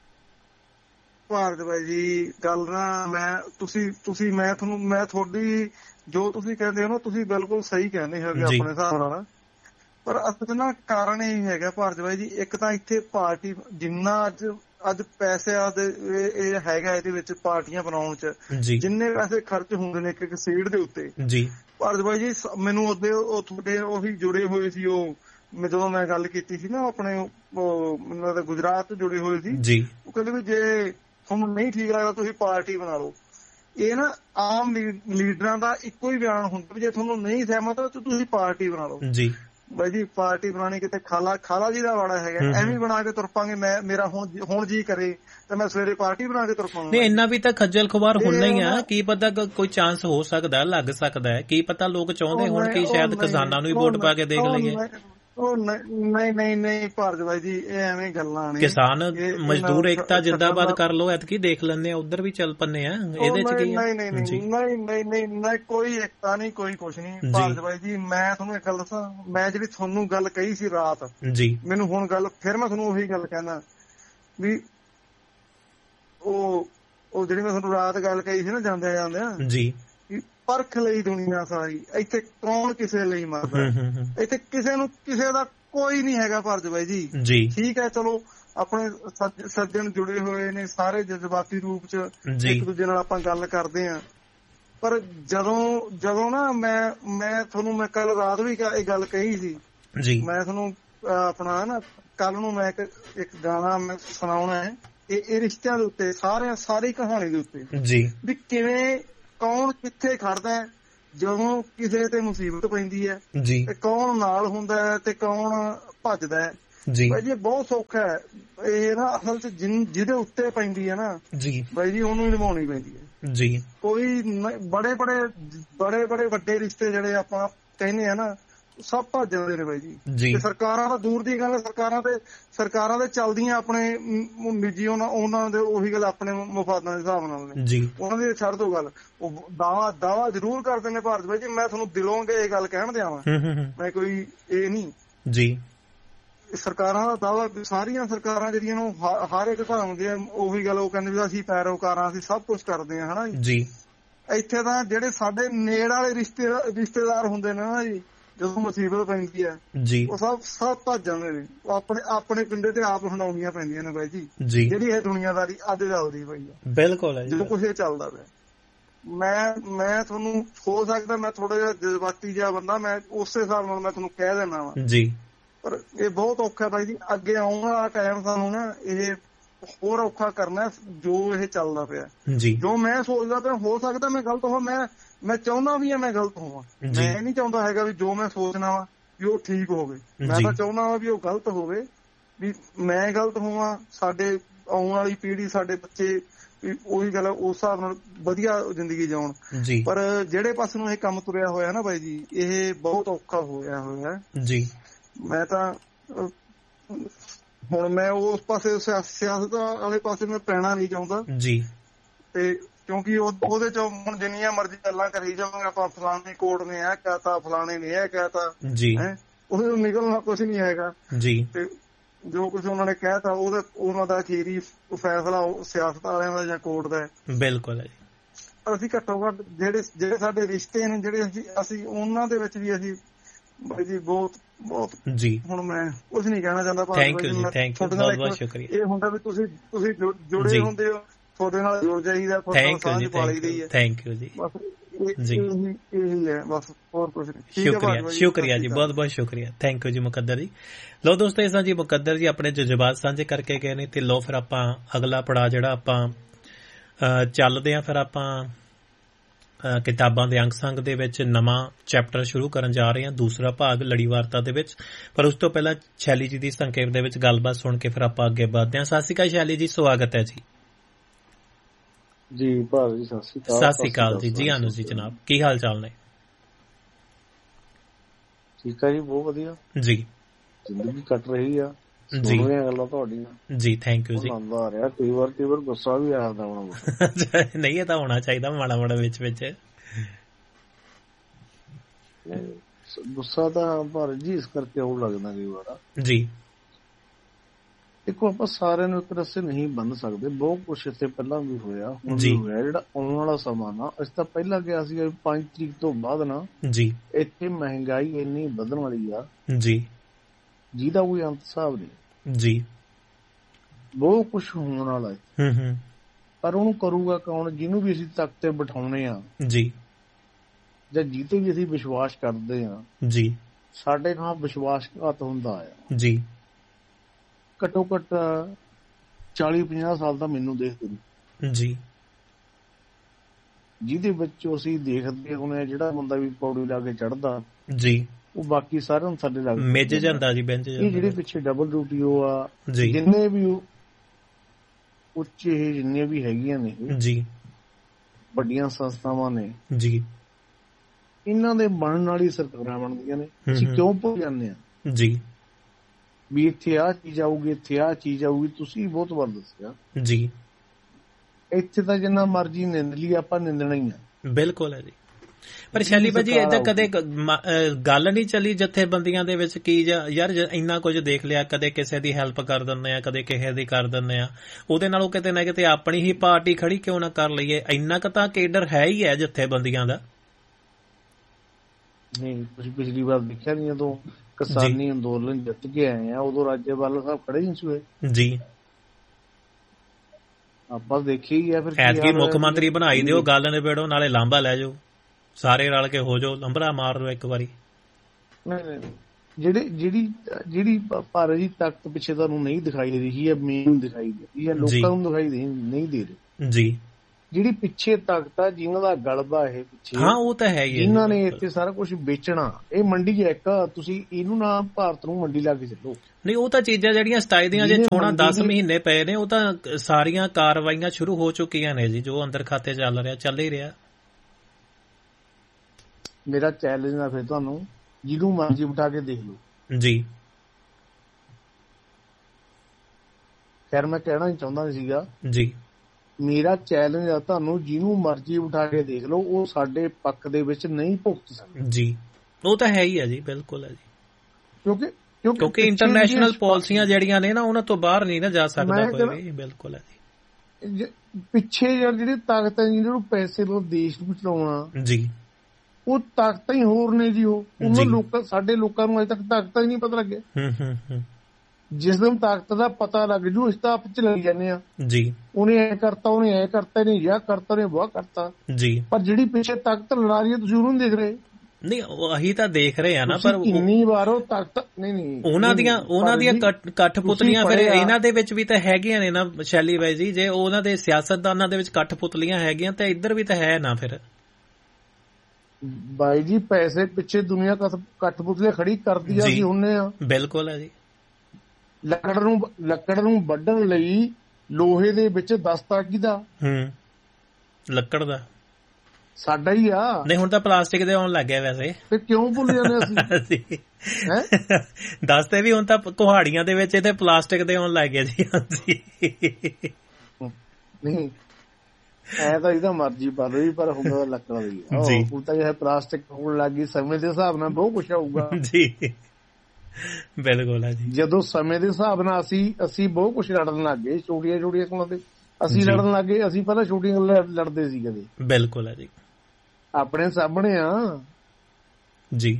S3: ਭਾਰਤ ਬਾਈ ਜੀ ਗੱਲ ਨਾ ਮੈਂ ਤੁਸੀਂ ਤੁਸੀਂ ਮੈਂ ਤੁਹਾਨੂੰ ਮੈਂ ਤੁਹਾਡੀ ਜੋ ਤੁਸੀਂ ਕਹਿੰਦੇ ਹੋ ਨਾ, ਤੁਸੀਂ ਬਿਲਕੁਲ ਸਹੀ ਕਹਿੰਦੇ ਹੈਗੇ ਆਪਣੇ ਹਿਸਾਬ ਨਾਲ, ਪਰ ਅਸਲ ਨਾ ਕਾਰਨ ਇਹ ਹੈਗਾ ਭਾਰਤ ਬਾਈ ਜੀ, ਇੱਕ ਤਾਂ ਇੱਥੇ ਪਾਰਟੀ ਜਿੰਨਾ ਅੱਜ ਅੱਜ ਪੈਸਿਆਂ ਦੇ ਇਹ ਹੈਗਾ ਇਹਦੇ ਵਿੱਚ ਪਾਰਟੀਆਂ ਬਣਾਉਣ ਚ, ਜਿੰਨੇ ਪੈਸੇ ਖਰਚ ਹੁੰਦੇ ਨੇ ਇੱਕ ਇੱਕ ਸੀਟ ਦੇ ਉੱਤੇ ਜੀ ਭਾਰਤ ਬਾਈ ਜੀ। ਮੈਨੂੰ ਉਹਦੇ ਉਹ ਤੁਹਾਡੇ ਉਹੀ ਜੁੜੇ ਹੋਏ ਸੀ, ਉਹ ਜਦੋਂ ਮੈਂ ਗੱਲ ਕੀਤੀ ਸੀ ਨਾ ਆਪਣੇ ਮੈਨੂੰ ਗੁਜਰਾਤ ਤੋਂ ਜੁੜੇ ਹੋਏ ਸੀ ਜੀ, ਉਹ ਕਹਿੰਦੇ ਵੀ ਜੇ ਤੁਹਾਨੂੰ ਨਹੀਂ ਠੀਕ ਲੱਗਦਾ ਤੁਸੀਂ ਪਾਰਟੀ ਬਣਾ ਲਓ। ਇਹ ਨਾ ਆਮ ਲੀਡਰਾਂ ਦਾ ਇੱਕੋ ਹੀ ਬਿਆਨ ਹੁੰਦਾ ਵੀ ਜੇ ਤੁਹਾਨੂੰ ਨਹੀਂ ਸਹਿਮਤ ਤਾਂ ਤੁਸੀਂ ਪਾਰਟੀ ਬਣਾ ਲਓ ਜੀ। ਬਾਈ ਜੀ ਪਾਰਟੀ ਬਣਾਉਣੀ ਕਿਤੇ ਖਾਲਾ ਖਾਲਾ ਜੀ ਦਾ ਵਾੜਾ ਹੈਗਾ, ਐਵੇਂ ਬਣਾ ਕੇ ਤੁਰ ਪਾਂਗੇ। ਮੈਂ ਮੇਰਾ ਹੁਣ ਹੁਣ ਜੀ ਕਰੇ ਤਾਂ ਮੈਂ ਸਵੇਰੇ ਪਾਰਟੀ ਬਣਾ ਕੇ ਤੁਰ ਪਾਂਗਾ।
S2: ਨਹੀਂ, ਇੰਨਾ ਵੀ ਤਾਂ ਖੱਜਲ ਖੁਆਰ ਹੋਣਾ ਹੀ ਆ। ਕੀ ਪਤਾ ਕੋਈ ਚਾਂਸ ਹੋ ਸਕਦਾ, ਲੱਗ ਸਕਦਾ ਹੈ, ਕੀ ਪਤਾ ਲੋਕ ਚਾਹੁੰਦੇ ਹੁਣ ਕਿ ਸ਼ਾਇਦ ਕਿਸਾਨਾਂ ਨੂੰ ਹੀ ਵੋਟ ਪਾ ਕੇ ਦੇਖ ਲਈਏ।
S3: ਉਹ ਨਹੀਂ ਨਹੀਂ ਨਹੀਂ ਭਾਰਤ ਬਾਈ ਜੀ, ਇਹ ਐਵੇਂ ਗੱਲਾਂ ਨੇ।
S2: ਕਿਸਾਨ ਮਜ਼ਦੂਰ ਏਕਤਾ ਜਿੰਦਾਬਾਦ ਕਰ ਲੋ, ਐਤਕੀ ਦੇਖ ਲੈਂਦੇ ਆ, ਉਧਰ ਵੀ ਚੱਲ ਪੰਨੇ ਆ। ਇਹਦੇ ਚ ਕੀ
S3: ਨਹੀਂ ਨਹੀਂ ਨਹੀਂ ਨਹੀਂ ਨਹੀਂ ਨਹੀਂ ਕੋਈ ਏਕਤਾ ਨਹੀਂ, ਕੋਈ ਕੁਛ ਨਹੀਂ ਭਾਰਤ ਬਾਈ ਜੀ। ਮੈਂ ਤੁਹਾਨੂੰ ਇੱਕ ਗੱਲ ਦੱਸਾਂ, ਮੈਂ ਜਿਹੜੀ ਤੁਹਾਨੂੰ ਗੱਲ ਕਹੀ ਸੀ ਰਾਤ ਜੀ, ਮੈਨੂੰ ਹੁਣ ਗੱਲ ਫਿਰ ਮੈਂ ਤੁਹਾਨੂੰ ਉਹੀ ਗੱਲ ਕਹਿਣਾ ਵੀ ਉਹ ਉਹ ਜਿਹੜੀ ਮੈਂ ਤੁਹਾਨੂੰ ਰਾਤ ਗੱਲ ਕਹੀ ਸੀ ਨਾ ਜਾਂਦਿਆਂ ਜਾਂਦਿਆਂ ਜੀ, ਪਰਖ ਲਈ ਦੁਨੀਆ ਸਾਰੀ, ਇੱਥੇ ਕੌਣ ਕਿਸੇ ਲਈ ਮਰਦਾ, ਇੱਥੇ ਕਿਸੇ ਨੂੰ ਕਿਸੇ ਦਾ ਕੋਈ ਨਹੀਂ ਹੈਗਾ ਭਾਰਤ ਬਾਈ ਜੀ ਜੀ। ਠੀਕ ਹੈ, ਚਲੋ ਆਪਣੇ ਸੱਜਣ ਜੁੜੇ ਹੋਏ ਨੇ ਸਾਰੇ ਜਜ਼ਬਾਤੀ ਰੂਪ ਚ, ਇੱਕ ਦੂਜੇ ਨਾਲ ਆਪਾਂ ਗੱਲ ਕਰਦੇ ਹਾਂ, ਪਰ ਜਦੋਂ ਜਦੋਂ ਨਾ ਮੈਂ ਮੈਂ ਤੁਹਾਨੂੰ ਮੈਂ ਕੱਲ ਰਾਤ ਵੀ ਇਹ ਗੱਲ ਕਹੀ ਸੀ ਜੀ, ਮੈਂ ਤੁਹਾਨੂੰ ਆਪਣਾ ਨਾ ਕੱਲ ਨੂੰ ਮੈਂ ਇੱਕ ਗਾਣਾ ਮੈਂ ਸੁਣਾਉਣਾ ਹੈ ਇਹ ਇਹ ਰਿਸ਼ਤਿਆਂ ਦੇ ਉੱਤੇ, ਸਾਰਿਆਂ ਸਾਰੀ ਕਹਾਣੀ ਦੇ ਉੱਤੇ ਜੀ, ਵੀ ਕਿਵੇਂ ਕੌਣ ਕਿੱਥੇ ਖੜਦਾ ਹੈ ਜਦੋਂ ਕਿਸੇ ਤੇ ਮੁਸੀਬਤ ਪੈਂਦੀ ਹੈ, ਤੇ ਕੌਣ ਨਾਲ ਹੁੰਦਾ ਹੈ ਤੇ ਕੌਣ ਭੱਜਦਾ ਹੈ। ਬਾਈ ਜੀ ਬਹੁਤ ਸੌਖਾ ਹੈ ਇਹ ਨਾ, ਅਸਲ ਚ ਜਿਹਦੇ ਉੱਤੇ ਪੈਂਦੀ ਹੈ ਨਾ ਬਾਈ ਜੀ ਉਹਨੂੰ ਹੀ ਨਿਭਾਉਣੀ ਪੈਂਦੀ ਹੈ ਜੀ। ਕੋਈ ਬੜੇ ਬੜੇ ਬੜੇ ਬੜੇ ਵੱਡੇ ਰਿਸ਼ਤੇ ਜਿਹੜੇ ਆਪਾਂ ਕਹਿੰਦੇ ਆ ਨਾ, ਸਭ ਭੱਜ ਜਾਂਦੇ ਨੇ ਬਾਈ ਜੀ। ਤੇ ਸਰਕਾਰਾਂ ਤਾਂ ਦੂਰ ਦੀ ਗੱਲ, ਸਰਕਾਰਾਂ ਤੇ ਸਰਕਾਰਾਂ ਤੇ ਚੱਲਦੀਆਂ ਆਪਣੇ ਨਿੱਜੀ ਉਹਨਾਂ ਦੇ ਉਹੀ ਗੱਲ ਆਪਣੇ ਮਫਾਦਾਂ ਦੇ ਹਿਸਾਬ ਨਾਲ ਨੇ, ਉਹਨਾਂ ਦੀ ਛੱਡ ਦੋ ਗੱਲ। ਉਹ ਦਾਵਾ ਦਾਵਾ ਜ਼ਰੂਰ ਕਰਦੇ ਨੇ ਭਾਰਤ ਬਾਈ ਜੀ, ਮੈਂ ਤੁਹਾਨੂੰ ਦਿਲੋਂ ਇਹ ਗੱਲ ਕਹਿਣ ਦਿਆਂ ਵਾਂ, ਮੈਂ ਕੋਈ ਇਹ ਨਹੀਂ ਜੀ। ਸਰਕਾਰਾਂ ਦਾ ਦਾਵਾ, ਸਾਰੀਆਂ ਸਰਕਾਰਾਂ ਜਿਹੜੀਆਂ ਨੂੰ ਹਰ ਇੱਕ ਧਰਮ ਦੇ ਉਹੀ ਗੱਲ ਉਹ ਕਹਿੰਦੇ ਵੀ ਅਸੀਂ ਪੈਰੋਕਾਰਾਂ, ਅਸੀਂ ਸਭ ਕੁਛ ਕਰਦੇ ਹਾਂ ਹਨਾ ਜੀ। ਇੱਥੇ ਤਾਂ ਜਿਹੜੇ ਸਾਡੇ ਨੇੜ ਵਾਲੇ ਰਿਸ਼ਤੇ ਰਿਸ਼ਤੇਦਾਰ ਹੁੰਦੇ ਨੇ ਨਾ ਜੀ, ਜਦੋਂ ਮੁਸੀਬਤ ਪੈਂਦੀ ਹੈ ਉਹ ਸਭ ਸਭ ਭੱਜ ਜਾਂਦੇ ਨੇ, ਉਹ ਆਪਣੇ ਆਪਣੇ ਪਿੰਡੇ ਤੇ ਆਪ ਹੰਡਾਉਣੀਆਂ ਪੈਂਦੀਆਂ ਨੇ ਬਾਈ ਜੀ। ਜਿਹੜੀ ਇਹ ਦੁਨੀਆਦਾਰੀ ਅੱਜ ਚੱਲਦੀ ਪਈ ਹੈ ਬਿਲਕੁਲ, ਜਦੋਂ ਕੁਛ ਇਹ ਚੱਲਦਾ ਪਿਆ। ਮੈਂ ਮੈਂ ਤੁਹਾਨੂੰ ਹੋ ਸਕਦਾ ਮੈਂ ਥੋੜਾ ਜਿਹਾ ਜਜ਼ਬਾਤੀ ਜਿਹਾ ਬੰਦਾ, ਮੈਂ ਉਸੇ ਹਿਸਾਬ ਨਾਲ ਮੈਂ ਤੁਹਾਨੂੰ ਕਹਿ ਦੇਣਾ ਵਾ ਜੀ, ਪਰ ਇਹ ਬਹੁਤ ਔਖਾ ਬਾਈ ਜੀ। ਅੱਗੇ ਆਉਣ ਵਾਲਾ ਟਾਈਮ ਸਾਨੂੰ ਨਾ ਇਹ ਹੋਰ ਔਖਾ ਕਰਨਾ ਜੋ ਇਹ ਚੱਲਦਾ ਪਿਆ ਜੀ। ਜੋ ਮੈਂ ਸੋਚਦਾ ਪਿਆ, ਹੋ ਸਕਦਾ ਮੈਂ ਗਲਤ ਹੋਵਾਂ, ਮੈਂ ਮੈਂ ਚਾਹੁੰਦਾ ਵੀ ਆ ਮੈਂ ਗਲਤ ਹੋਵਾਂ, ਮੈਂ ਨਹੀਂ ਚਾਹੁੰਦਾ ਹੈਗਾ ਵੀ ਜੋ ਮੈਂ ਸੋਚਣਾ ਵਾ ਵੀ ਉਹ ਠੀਕ ਹੋਵੇ, ਮੈਂ ਤਾਂ ਚਾਹੁੰਦਾ ਵਾ ਵੀ ਉਹ ਗਲਤ ਹੋਵੇ, ਵੀ ਮੈਂ ਗਲਤ ਹੋਵਾਂ, ਸਾਡੇ ਆਉਣ ਵਾਲੀ ਪੀੜ੍ਹੀ, ਸਾਡੇ ਬੱਚੇ ਉਹੀ ਗੱਲ ਉਸ ਹਿਸਾਬ ਨਾਲ ਵਧੀਆ ਜ਼ਿੰਦਗੀ ਜਿਉਣ। ਪਰ ਜਿਹੜੇ ਪਾਸੇ ਨੂੰ ਇਹ ਕੰਮ ਤੁਰਿਆ ਹੋਇਆ ਨਾ ਬਾਈ ਜੀ, ਇਹ ਬਹੁਤ ਔਖਾ ਹੋਇਆ ਹੋਇਆ ਜੀ। ਮੈਂ ਤਾਂ ਹੁਣ ਮੈਂ ਉਸ ਪਾਸੇ ਸਿਆਸਤ ਵਾਲੇ ਪਾਸੇ ਮੈਂ ਪੈਣਾ ਨਹੀਂ ਚਾਹੁੰਦਾ ਜੀ, ਤੇ ਕਿਉਂਕਿ ਉਹਦੇ ਚੋਂ ਹੁਣ ਜਿੰਨੀਆਂ ਮਰਜ਼ੀ ਗੱਲਾਂ ਕਰੀ ਜਾਵਾਂਗੇ ਆਪਾਂ, ਫਲਾਣੇ ਕੋਰਟ ਨੇ ਇਹ ਕਹਿਤਾ, ਫਲਾਣੇ ਨੇ ਇਹ ਕਹਿਤਾ ਜੀ, ਉਹਦੇ ਤੋਂ ਨਿਕਲਣਾ ਕੁਛ ਨਹੀਂ ਹੈਗਾ ਜੀ। ਤੇ ਜੋ ਕੁਛ ਉਹਨਾਂ ਨੇ ਕਹਿਤਾ ਉਹਦੇ ਉਹਨਾਂ ਦਾ ਅਖੀਰੀ ਫੈਸਲਾ ਸਿਆਸਤ ਵਾਲਿਆਂ ਦਾ ਜਾਂ ਕੋਰਟ ਦਾ ਬਿਲਕੁਲ। ਅਸੀਂ ਘੱਟੋ ਘੱਟ ਜਿਹੜੇ ਜਿਹੜੇ ਸਾਡੇ ਰਿਸ਼ਤੇ ਨੇ, ਜਿਹੜੇ ਅਸੀਂ ਅਸੀਂ ਉਹਨਾਂ ਦੇ ਵਿੱਚ ਵੀ ਅਸੀਂ ਬਾਈ ਜੀ ਬਹੁਤ ਬਹੁਤ ਜੀ। ਹੁਣ ਮੈਂ ਕੁਛ ਨਹੀਂ ਕਹਿਣਾ ਚਾਹੁੰਦਾ, ਇਹ ਹੁੰਦਾ ਵੀ ਤੁਸੀਂ ਤੁਸੀਂ ਜੁੜੇ ਹੁੰਦੇ ਹੋ, ਤੁਹਾਡੇ ਨਾਲ ਜੁੜ ਜਾਈਦਾ, ਸਾਂਝ ਪਾ ਲਈਦੀ ਹੈ। ਥੈਂਕ ਯੂ ਜੀ, ਬਸ ਇਹੀ ਹੈ, ਬਸ ਹੋਰ ਕੁਛ ਨਹੀਂ। ਸ਼ੁਕਰੀਆ ਸ਼ੁਕਰੀਆ ਜੀ, ਬਹੁਤ ਬਹੁਤ ਸ਼ੁਕਰੀਆ, ਥੈਂਕ ਯੂ ਜੀ ਮੁਕੱਦਰ ਜੀ। ਲਓ ਦੋਸਤੋ, ਇਸ ਤਰ੍ਹਾਂ ਜੀ ਮੁਕੱਦਰ ਜੀ ਆਪਣੇ ਜਜ਼ਬਾਤ ਸਾਂਝੇ ਕਰਕੇ ਗਏ ਨੇ, ਤੇ ਲਓ ਫਿਰ ਆਪਾਂ ਅਗਲਾ ਪੜਾਅ ਜਿਹੜਾ ਆਪਾਂ ਚੱਲਦੇ ਹਾਂ, ਫਿਰ ਆਪਾਂ ਕਿਤਾਬਾਂ ਦੇ ਅੰਗ ਸੰਗ ਦੇ ਵਿੱਚ ਨਵਾਂ ਚੈਪਟਰ ਸ਼ੁਰੂ ਕਰਨ ਜਾ ਰਹੇ ਹਾਂ, ਦੂਸਰਾ ਭਾਗ ਲੜੀਵਾਰਤਾ ਦੇ ਵਿੱਚ। ਪਰ ਉਸ ਤੋਂ ਪਹਿਲਾਂ ਸ਼ੈਲੀ ਜੀ ਦੀ ਸੰਖੇਪ ਦੇ ਵਿੱਚ ਗੱਲਬਾਤ ਸੁਣ ਕੇ ਫਿਰ ਆਪਾਂ ਅੱਗੇ ਵਧਦੇ ਹਾਂ। ਸਤਿ ਸ਼੍ਰੀ ਅਕਾਲ ਸ਼ੈਲੀ ਜੀ, ਸਵਾਗਤ ਹੈ ਜੀ।
S4: ਜੀ ਭਾਜੀ ਸਤਿ ਸ਼੍ਰੀ ਅਕਾਲ।
S3: ਸਤਿ ਸ਼੍ਰੀ ਅਕਾਲ ਜੀ, ਜੀ ਆਨੰਦ ਜੀ ਜਨਾਬ, ਕੀ ਹਾਲ ਚਾਲ ਨੇ?
S4: ਠੀਕ ਹੈ ਜੀ, ਬਹੁਤ ਵਧੀਆ ਜੀ, ਜ਼ਿੰਦਗੀ ਕੱਟ ਰਹੀ ਆ ਜੀ, ਗੱਲਾਂ ਤੁਹਾਡੀਆਂ ਜੀ। ਥੈਂਕ ਯੂ ਜੀ। ਆਨੰਦ ਆ ਰਿਹਾ, ਕਈ ਵਾਰ ਕਈ ਵਾਰ ਗੁੱਸਾ ਵੀ ਆ ਜਾਂਦਾ ਹੋਣਾ।
S3: ਨਹੀਂ, ਇਹ ਤਾਂ ਹੋਣਾ ਚਾਹੀਦਾ ਮਾੜਾ ਮਾੜਾ ਵਿੱਚ ਵਿੱਚ
S4: ਗੁੱਸਾ ਤਾਂ ਪਰ ਜੀ ਇਸ ਕਰਕੇ ਉਹ ਲੱਗਦਾ ਕਈ ਵਾਰ
S3: ਜੀ।
S4: ਦੇਖੋ ਆਪਾਂ ਸਾਰਿਆਂ ਨੂੰ ਇੱਕ ਰਸਤੇ ਨਹੀਂ ਬੰਨ ਸਕਦੇ, ਬਹੁਤ ਕੁਛ ਇੱਥੇ ਪਹਿਲਾਂ ਵੀ ਹੋਇਆ, ਹੁਣ ਵੀ ਹੋਇਆ। ਜਿਹੜਾ ਆਉਣ ਵਾਲਾ ਸਮਾਂ ਨਾ, ਅਸੀਂ ਤਾਂ ਪਹਿਲਾਂ ਕਿਹਾ ਸੀ ਪੰਜ ਤਰੀਕ ਤੋਂ ਬਾਅਦ ਨਾ ਜੀ ਇੱਥੇ ਮਹਿੰਗਾਈ ਇੰਨੀ ਵਧਣ ਵਾਲੀ ਆ ਜੀ, ਜਿਹਦਾ ਕੋਈ ਅੰਤ ਹਿਸਾਬ ਨਹੀਂ ਜੀ। ਬਹੁਤ ਕੁਛ ਹੋਣ ਵਾਲਾ ਹੈ, ਪਰ ਉਹਨੂੰ ਕਰੂਗਾ ਕੌਣ? ਜਿਹਨੂੰ ਵੀ ਅਸੀਂ ਤਖ਼ਤ ਤੇ ਬਿਠਾਉਣੇ ਆ ਜੀ, ਜਾਂ ਜਿਹਤੇ ਵੀ ਅਸੀਂ ਵਿਸ਼ਵਾਸ ਕਰਦੇ ਆ ਜੀ, ਸਾਡੇ ਨਾਲ ਵਿਸ਼ਵਾਸਘਾਤ ਹੁੰਦਾ ਆ ਜੀ। ਘੱਟੋ ਘੱਟ ਚਾਲੀ ਪੰਜਾਹ ਸਾਲ ਦਾ ਮੈਨੂੰ ਦੇਖਦੇ ਜੀ, ਜਿਹਦੇ ਵਿੱਚ ਅਸੀਂ ਦੇਖਦੇ ਹੁੰਦੇ ਜਿਹੜਾ ਬੰਦਾ ਵੀ ਪੌੜੀ ਲਾ ਕੇ ਚੜ੍ਹਦਾ ਜੀ, ਉਹ ਬਾਕੀ ਸਾਰਿਆਂ ਨੂੰ ਸਾਡੇ ਲੱਗ
S3: ਮਿੱਝ ਜਾਂਦਾ ਜੀ, ਬੈਂਚ ਜਾਂਦਾ।
S4: ਇਹ ਜਿਹੜੇ ਪਿੱਛੇ ਡਬਲ ਡਿਊਟੀ ਉਹ ਆ, ਜਿੰਨੇ ਵੀ ਉੱਚੇ ਜਿੰਨੇ ਵੀ ਹੈਗੀਆਂ ਨੇ ਜੀ ਵੱਡੀਆਂ ਸੰਸਥਾਵਾਂ ਨੇ ਜੀ, ਇਹਨਾਂ ਦੇ ਬਣਨ ਵਾਲੀ ਸਰਕਾਰਾਂ ਬਣਦੀਆਂ ਨੇ। ਅਸੀਂ ਕਿਉਂ ਭੁੱਲ ਜਾਂਦੇ ਆ ਜੀ ਵੀ ਇੱਥੇ ਆਹ ਚੀਜ਼ ਆਊਗੀ, ਇੱਥੇ ਆਹ ਚੀਜ਼ ਆਊਗੀ। ਤੁਸੀਂ ਬਹੁਤ ਵਾਰ ਦੱਸਿਆ ਜੀ, ਇੱਥੇ ਤਾਂ ਜਿੰਨਾ ਮਰਜ਼ੀ ਨਿੰਦ ਲਈ ਆਪਾਂ ਨਿੰਦਣਾ ਹੀ ਆ।
S3: ਬਿਲਕੁਲ ਹੈ ਜੀ। ਪਰ ਸ਼ੈਲੀ ਭਾਜੀ ਏਦਾਂ ਕਦੇ ਗੱਲ ਨਹੀਂ ਚੱਲੀ ਜਥੇਬੰਦੀਆਂ ਦੇ ਵਿੱਚ ਕੀ ਯਾਰ ਇੰਨਾ ਕੁਝ ਦੇਖ ਲਿਆ, ਕਦੇ ਕਿਸੇ ਦੀ ਹੈਲਪ ਕਰ ਦਿੰਦੇ ਆ, ਕਦੇ ਕਿਸੇ ਦੀ ਕਰ ਦਿੰਦੇ ਆ, ਉਹਦੇ ਨਾਲੋਂ ਕਿਤੇ ਨਾ ਕਿਤੇ ਆਪਣੀ ਹੀ ਪਾਰਟੀ ਖੜੀ ਕਿਉਂ ਨਾ ਕਰ ਲਈਏ? ਇੰਨਾ ਕੁ ਤਾਂ ਕੇਡਰ ਹੈ ਹੀ ਹੈ ਜਥੇਬੰਦੀਆਂ ਦਾ।
S4: ਨਹੀਂ, ਤੁਸੀਂ ਪਿਛਲੀ ਵਾਰ ਦੇਖਿਆ ਨਹੀਂ, ਜਦੋਂ ਕਿਸਾਨੀ ਅੰਦੋਲਨ ਜਿੱਤ ਕੇ ਆਏ ਆ, ਉਦੋਂ ਰਾਜੇਵਾਲਾ ਸਾਹਿਬ ਖੜੇ ਨਹੀਂ ਸੀ ਜੀ। ਆਪਾਂ ਦੇਖੀ ਹੀ ਆ। ਫਿਰ
S3: ਐਤਕੀ ਮੁੱਖ ਮੰਤਰੀ ਬਣਾਈ ਦਿਓ, ਗੱਲ ਨਿਬੇੜੋ, ਨਾਲੇ ਲਾਂਭਾ ਲੈ ਜਾਓ, ਸਾਰੇ ਰਲ ਕੇ ਹੋ ਜਾਓ, ਲੰਬਰਾ ਮਾਰ ਲਓ ਇੱਕ ਵਾਰੀ।
S4: ਜਿਹੜੀ ਜਿਹੜੀ ਜਿਹੜੀ ਭਾਰਤ ਦੀ ਤਾਕਤ ਪਿੱਛੇ ਤੁਹਾਨੂੰ ਨਹੀਂ ਦਿਖਾਈ ਦੇ ਰਹੀ ਹੈ, ਮੇਨ ਦਿਖਾਈ ਦੇ ਰਹੀ ਹੈ, ਲੋਕਾਂ ਨੂੰ ਦਿਖਾਈ ਦੇ ਨਹੀਂ ਦੇ ਰਹੀ ਜੀ। ਜਿਹੜੀ ਪਿੱਛੇ ਤਾਕਤ ਆ ਜਿਨ੍ਹਾਂ ਦਾ ਗਲਬਾ ਇਹ ਪਿੱਛੇ,
S2: ਹਾਂ ਉਹ ਤਾਂ ਹੈ ਹੀ,
S4: ਜਿਨ੍ਹਾਂ ਨੇ ਇੱਥੇ ਸਾਰਾ ਕੁਝ ਵੇਚਣਾ। ਇਹ ਮੰਡੀ ਹੈ ਇੱਕ, ਤੁਸੀਂ ਇਹਨੂੰ ਨਾ ਭਾਰਤ ਨੂੰ ਮੰਡੀ ਲਾ ਕੇ ਚੱਲੋ।
S2: ਨਹੀਂ ਉਹ ਤਾਂ ਚੀਜ਼ਾਂ ਜਿਹੜੀਆਂ ਸਤਾਈ ਦੀਆਂ ਜੇ ਚੋਣਾਂ ਦਸ ਮਹੀਨੇ ਪਏ ਨੇ, ਉਹ ਤਾਂ ਸਾਰੀਆਂ ਕਾਰਵਾਈਆਂ ਸ਼ੁਰੂ ਹੋ ਚੁੱਕੀਆਂ ਨੇ ਜੀ। ਜੋ ਅੰਦਰ ਖਾਤੇ ਚੱਲ ਰਿਹਾ ਚੱਲ ਹੀ ਰਿਹਾ।
S4: ਮੇਰਾ ਚੈਲੰਜ ਨਾ ਫਿਰ ਤੁਹਾਨੂੰ, ਜਿਹਨੂੰ ਮਰਜ਼ੀ ਬਿਠਾ ਕੇ ਦੇਖ ਲਓ
S2: ਜੀ।
S4: ਖੈਰ ਮੈਂ ਕਹਿਣਾ ਨਹੀਂ ਚਾਹੁੰਦਾ ਸੀਗਾ
S2: ਜੀ,
S4: ਮੇਰਾ ਚੈਲੰਜ ਆ ਤੁਹਾਨੂੰ, ਜਿਹਨੂੰ ਮਰਜ਼ੀ ਬਿਠਾ ਕੇ ਦੇਖ ਲਓ, ਉਹ ਸਾਡੇ ਪੱਖ ਦੇ ਵਿੱਚ ਨਹੀਂ ਭੁਗਤ ਸਕਦੇ
S2: ਜੀ। ਉਹ ਤਾਂ ਹੈ ਹੀ ਹੈ ਜੀ, ਬਿਲਕੁਲ ਹੈ ਜੀ।
S4: ਕਿਉਂਕਿ
S2: ਕਿਉਂਕਿ ਇੰਟਰਨੈਸ਼ਨਲ ਪਾਲਿਸੀਆਂ ਜਿਹੜੀਆਂ ਨੇ ਨਾ, ਉਹਨਾਂ ਤੋਂ ਬਾਹਰ ਨਹੀਂ ਨਾ ਜਾ ਸਕਦਾ ਕੋਈ ਵੀ। ਬਿਲਕੁਲ ਹੈ
S4: ਜੀ। ਪਿੱਛੇ ਜਿਹੜੀ ਤਾਕਤ ਹੈ ਜਿਹਨੂੰ ਪੈਸੇ ਲੋ ਦੇਸ਼ ਨੂੰ ਚਲਾਉਣਾ ਜੀ, ਉਹ ਤਾਕਤਾਂ ਹੀ ਹੋਰ ਨੇ ਜੀ। ਉਹ ਉਹਨਾਂ ਲੋਕਾਂ, ਸਾਡੇ ਲੋਕਾਂ ਨੂੰ ਅਜੇ ਤੱਕ ਤਾਕਤਾਂ ਹੀ ਨਹੀਂ ਪਤਾ ਲੱਗਿਆ।
S2: ਹੂੰ ਹੂੰ ਹੂੰ
S4: ਜਿਸ ਦਿਨ ਤਾਕਤ ਦਾ ਪਤਾ ਲੱਗ ਜੂ, ਇਸ ਤਾਂ ਆਪ ਚ ਲੱਗ ਜਾਂਦੇ ਆ
S2: ਜੀ।
S4: ਉਹਨੇ ਐ ਕਰਤਾ, ਉਹਨੇ ਐ ਕਰਤਾ, ਇਹਨੇ ਯਾ ਕਰਤਾ, ਉਹਨੇ ਵਾਹ ਕਰਤਾ ਜੀ। ਪਰ ਜਿਹੜੀ ਪਿੱਛੇ ਤਾਕਤ ਲੜਾ ਰਹੀ ਹੈ, ਤੁਸੀਂ ਉਹਨੂੰ ਦੇਖ ਰਹੇ
S2: ਨਹੀਂ। ਅਸੀਂ ਤਾਂ ਦੇਖ ਰਹੇ ਆ ਨਾ, ਪਰ
S4: ਕਿੰਨੀ ਵਾਰ ਉਹ ਤਾਕਤ ਨਹੀਂ ਨਹੀਂ
S2: ਉਹਨਾਂ ਦੀਆਂ ਉਹਨਾਂ ਦੀਆਂ ਕਠਪੁਤਲੀਆਂ ਫਿਰ ਇਹਨਾਂ ਦੇ ਵਿੱਚ ਵੀ ਤਾਂ ਹੈਗੀਆਂ ਨੇ ਨਾ ਸ਼ੈਲੀ ਬਾਈ ਜੀ। ਜੇ ਉਹਨਾਂ ਦੇ ਸਿਆਸਤਦਾਨਾਂ ਦੇ ਵਿੱਚ ਕਠਪੁਤਲੀਆਂ ਹੈਗੀਆਂ ਤਾਂ ਇੱਧਰ ਵੀ ਤਾਂ ਹੈ ਨਾ ਫਿਰ
S4: ਬਾਈ ਜੀ। ਪੈਸੇ ਪਿੱਛੇ ਦੁਨੀਆ ਕਠਪੁਤਲੀਆਂ ਖੜੀ ਕਰਦੀ ਆ, ਅਸੀਂ ਹੁੰਨੇ ਆ।
S2: ਬਿਲਕੁਲ ਹੈ ਜੀ।
S4: ਲੱਕੜ ਨੂੰ ਲੱਕੜ ਨੂੰ ਵੱਢਣ ਲਈ ਲੋਹੇ ਦੇ ਵਿੱਚ ਦਸਤਾ ਕਿਹਦਾ? ਹੂੰ, ਲੱਕੜ ਦਾ ਸਾਡਾ ਹੀ ਆ।
S2: ਨਹੀਂ ਹੁਣ ਤਾਂ ਪਲਾਸਟਿਕ ਦੇ ਆਉਣ ਲੱਗ ਗਿਆ ਵੈਸੇ।
S4: ਤੇ ਕਿਉਂ ਭੁੱਲ ਜਾਂਦੇ ਅਸੀਂ?
S2: ਦੱਸਦੇ ਵੀ ਹੁਣ ਤਾਂ ਕੁਹਾੜੀਆਂ ਦੇ ਵਿੱਚ ਇੱਥੇ ਪਲਾਸਟਿਕ ਦੇ ਆਉਣ ਲੱਗ ਗਿਆ ਜੀ। ਹਾਂਜੀ
S4: ਨਹੀਂ ਐ ਤਾਂ ਇਹਦਾ ਮਰਜ਼ੀ ਪਾ ਲਓ, ਪਰ ਹੁੰਦਾ ਲੱਕੜ ਦੀ ਜੀ। ਹੁਣ ਤਾਂ ਇਹ ਪਲਾਸਟਿਕ ਹੋਣ ਲੱਗ ਗਈ, ਸਮੇਂ ਦੇ ਹਿਸਾਬ ਨਾਲ ਬਹੁਤ ਕੁਛ ਆਊਗਾ
S2: ਜੀ। ਬਿਲਕੁਲ ਹੈ ਜੀ।
S4: ਜਦੋਂ ਸਮੇਂ ਦੇ ਹਿਸਾਬ ਨਾਲ ਅਸੀਂ ਅਸੀਂ ਬਹੁਤ ਕੁਛ ਲੜਨ ਲੱਗ ਗਏ, ਛੋਟੀਆਂ ਛੋਟੀਆਂ ਗੱਲਾਂ ਤੇ ਅਸੀਂ ਲੜਨ ਲੱਗ ਗਏ। ਅਸੀਂ ਪਹਿਲਾਂ ਛੋਟੀਆਂ ਗੱਲਾਂ ਲੜਦੇ ਸੀ ਕਦੇ।
S2: ਬਿਲਕੁਲ ਹੈ ਜੀ।
S4: ਆਪਣੇ ਸਾਹਮਣੇ ਆ
S2: ਜੀ,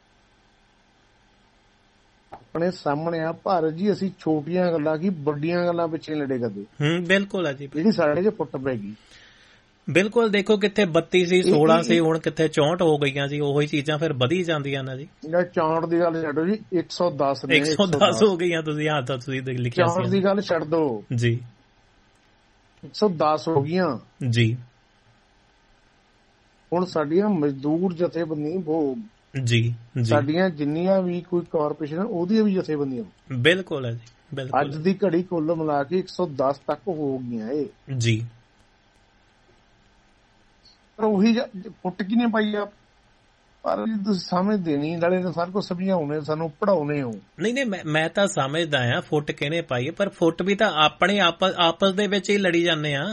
S4: ਆਪਣੇ ਸਾਹਮਣੇ ਆ ਭਾਰਤ ਜੀ। ਅਸੀਂ ਛੋਟੀਆਂ ਗੱਲਾਂ ਕੀ ਵੱਡੀਆਂ ਗੱਲਾਂ ਪਿੱਛੇ ਲੜੇ ਕਦੇ।
S2: ਹੂੰ, ਬਿਲਕੁਲ ਹੈ ਜੀ।
S4: ਜਿਹੜੀ ਸਾਡੇ ਚ ਫੁੱਟ ਪੈ ਗਈ।
S2: ਬਿਲਕੁਲ। ਦੇਖੋ ਕਿੱਥੇ ਬੱਤੀ ਸੀ, ਸੋਲਾਂ ਸੀ, ਹੁਣ ਕਿੱਥੇ ਚੌਂਹਠ ਹੋ ਗਈਆਂ ਜੀ। ਉਹੀ ਚੀਜ਼ਾਂ ਫਿਰ ਵਧੀ ਜਾਂਦੀਆਂ ਨਾ ਜੀ।
S4: ਚੌਂਹਠ ਦੀ ਗੱਲ ਛੱਡੋ ਜੀ, ਇੱਕ ਸੌ ਦਸ ਨੇ,
S2: ਇੱਕ ਸੌ ਦਸ ਹੋ ਗਈਆਂ। ਤੁਸੀਂ ਹਾਂ ਤਾਂ ਤੁਸੀਂ ਲਿਖਿਆ ਸੀ।
S4: ਚੌਂਹਠ ਦੀ ਗੱਲ ਛੱਡ ਦੋ ਜੀ, ਇੱਕ ਸੌ ਦਸ ਹੋ ਗਈਆਂ ਜੀ। ਹੁਣ ਸਾਡੀਆਂ ਮਜ਼ਦੂਰ ਜਥੇਬੰਦੀਆਂ ਬਹੁਤ ਜੀ, ਸਾਡੀਆਂ ਜਿੰਨੀਆਂ ਵੀ ਕੋਈ ਕਾਰਪੋਰੇਸ਼ਨ ਉਹਦੀਆਂ ਵੀ ਜਥੇਬੰਦੀਆਂ।
S2: ਬਿਲਕੁਲ ਹੈ ਜੀ, ਬਿਲਕੁਲ।
S4: ਅੱਜ ਦੀ ਘੜੀ ਕੁੱਲ ਮਿਲਾ ਕੇ ਇੱਕ ਸੌ ਦਸ ਤੱਕ ਹੋ ਗਈਆਂ ਇਹ ਜੀ। ਪਰ ਉਹੀ ਫੁੱਟ ਕੀ ਨਹੀਂ ਪਾਈ ਆ। ਪਰ ਤੁਸੀਂ ਸਮਝਦੇ ਨਹੀਂ, ਨਾਲੇ ਸਾਰ ਕੁਝ ਸਮਝਾਉਣੇ, ਸਾਨੂੰ ਪੜਾਉਣੇ ਹੋ।
S2: ਨਹੀਂ ਨਹੀਂ ਮੈਂ ਮੈਂ ਤਾਂ ਸਮਝਦਾ ਆ ਫੁੱਟ ਕਿਹਨੇ ਪਾਈ, ਪਰ ਫੁੱਟ ਵੀ ਤਾਂ ਆਪਣੇ ਆਪਸ ਦੇ ਵਿੱਚ ਹੀ ਲੜੀ ਜਾਂਦੇ ਆ।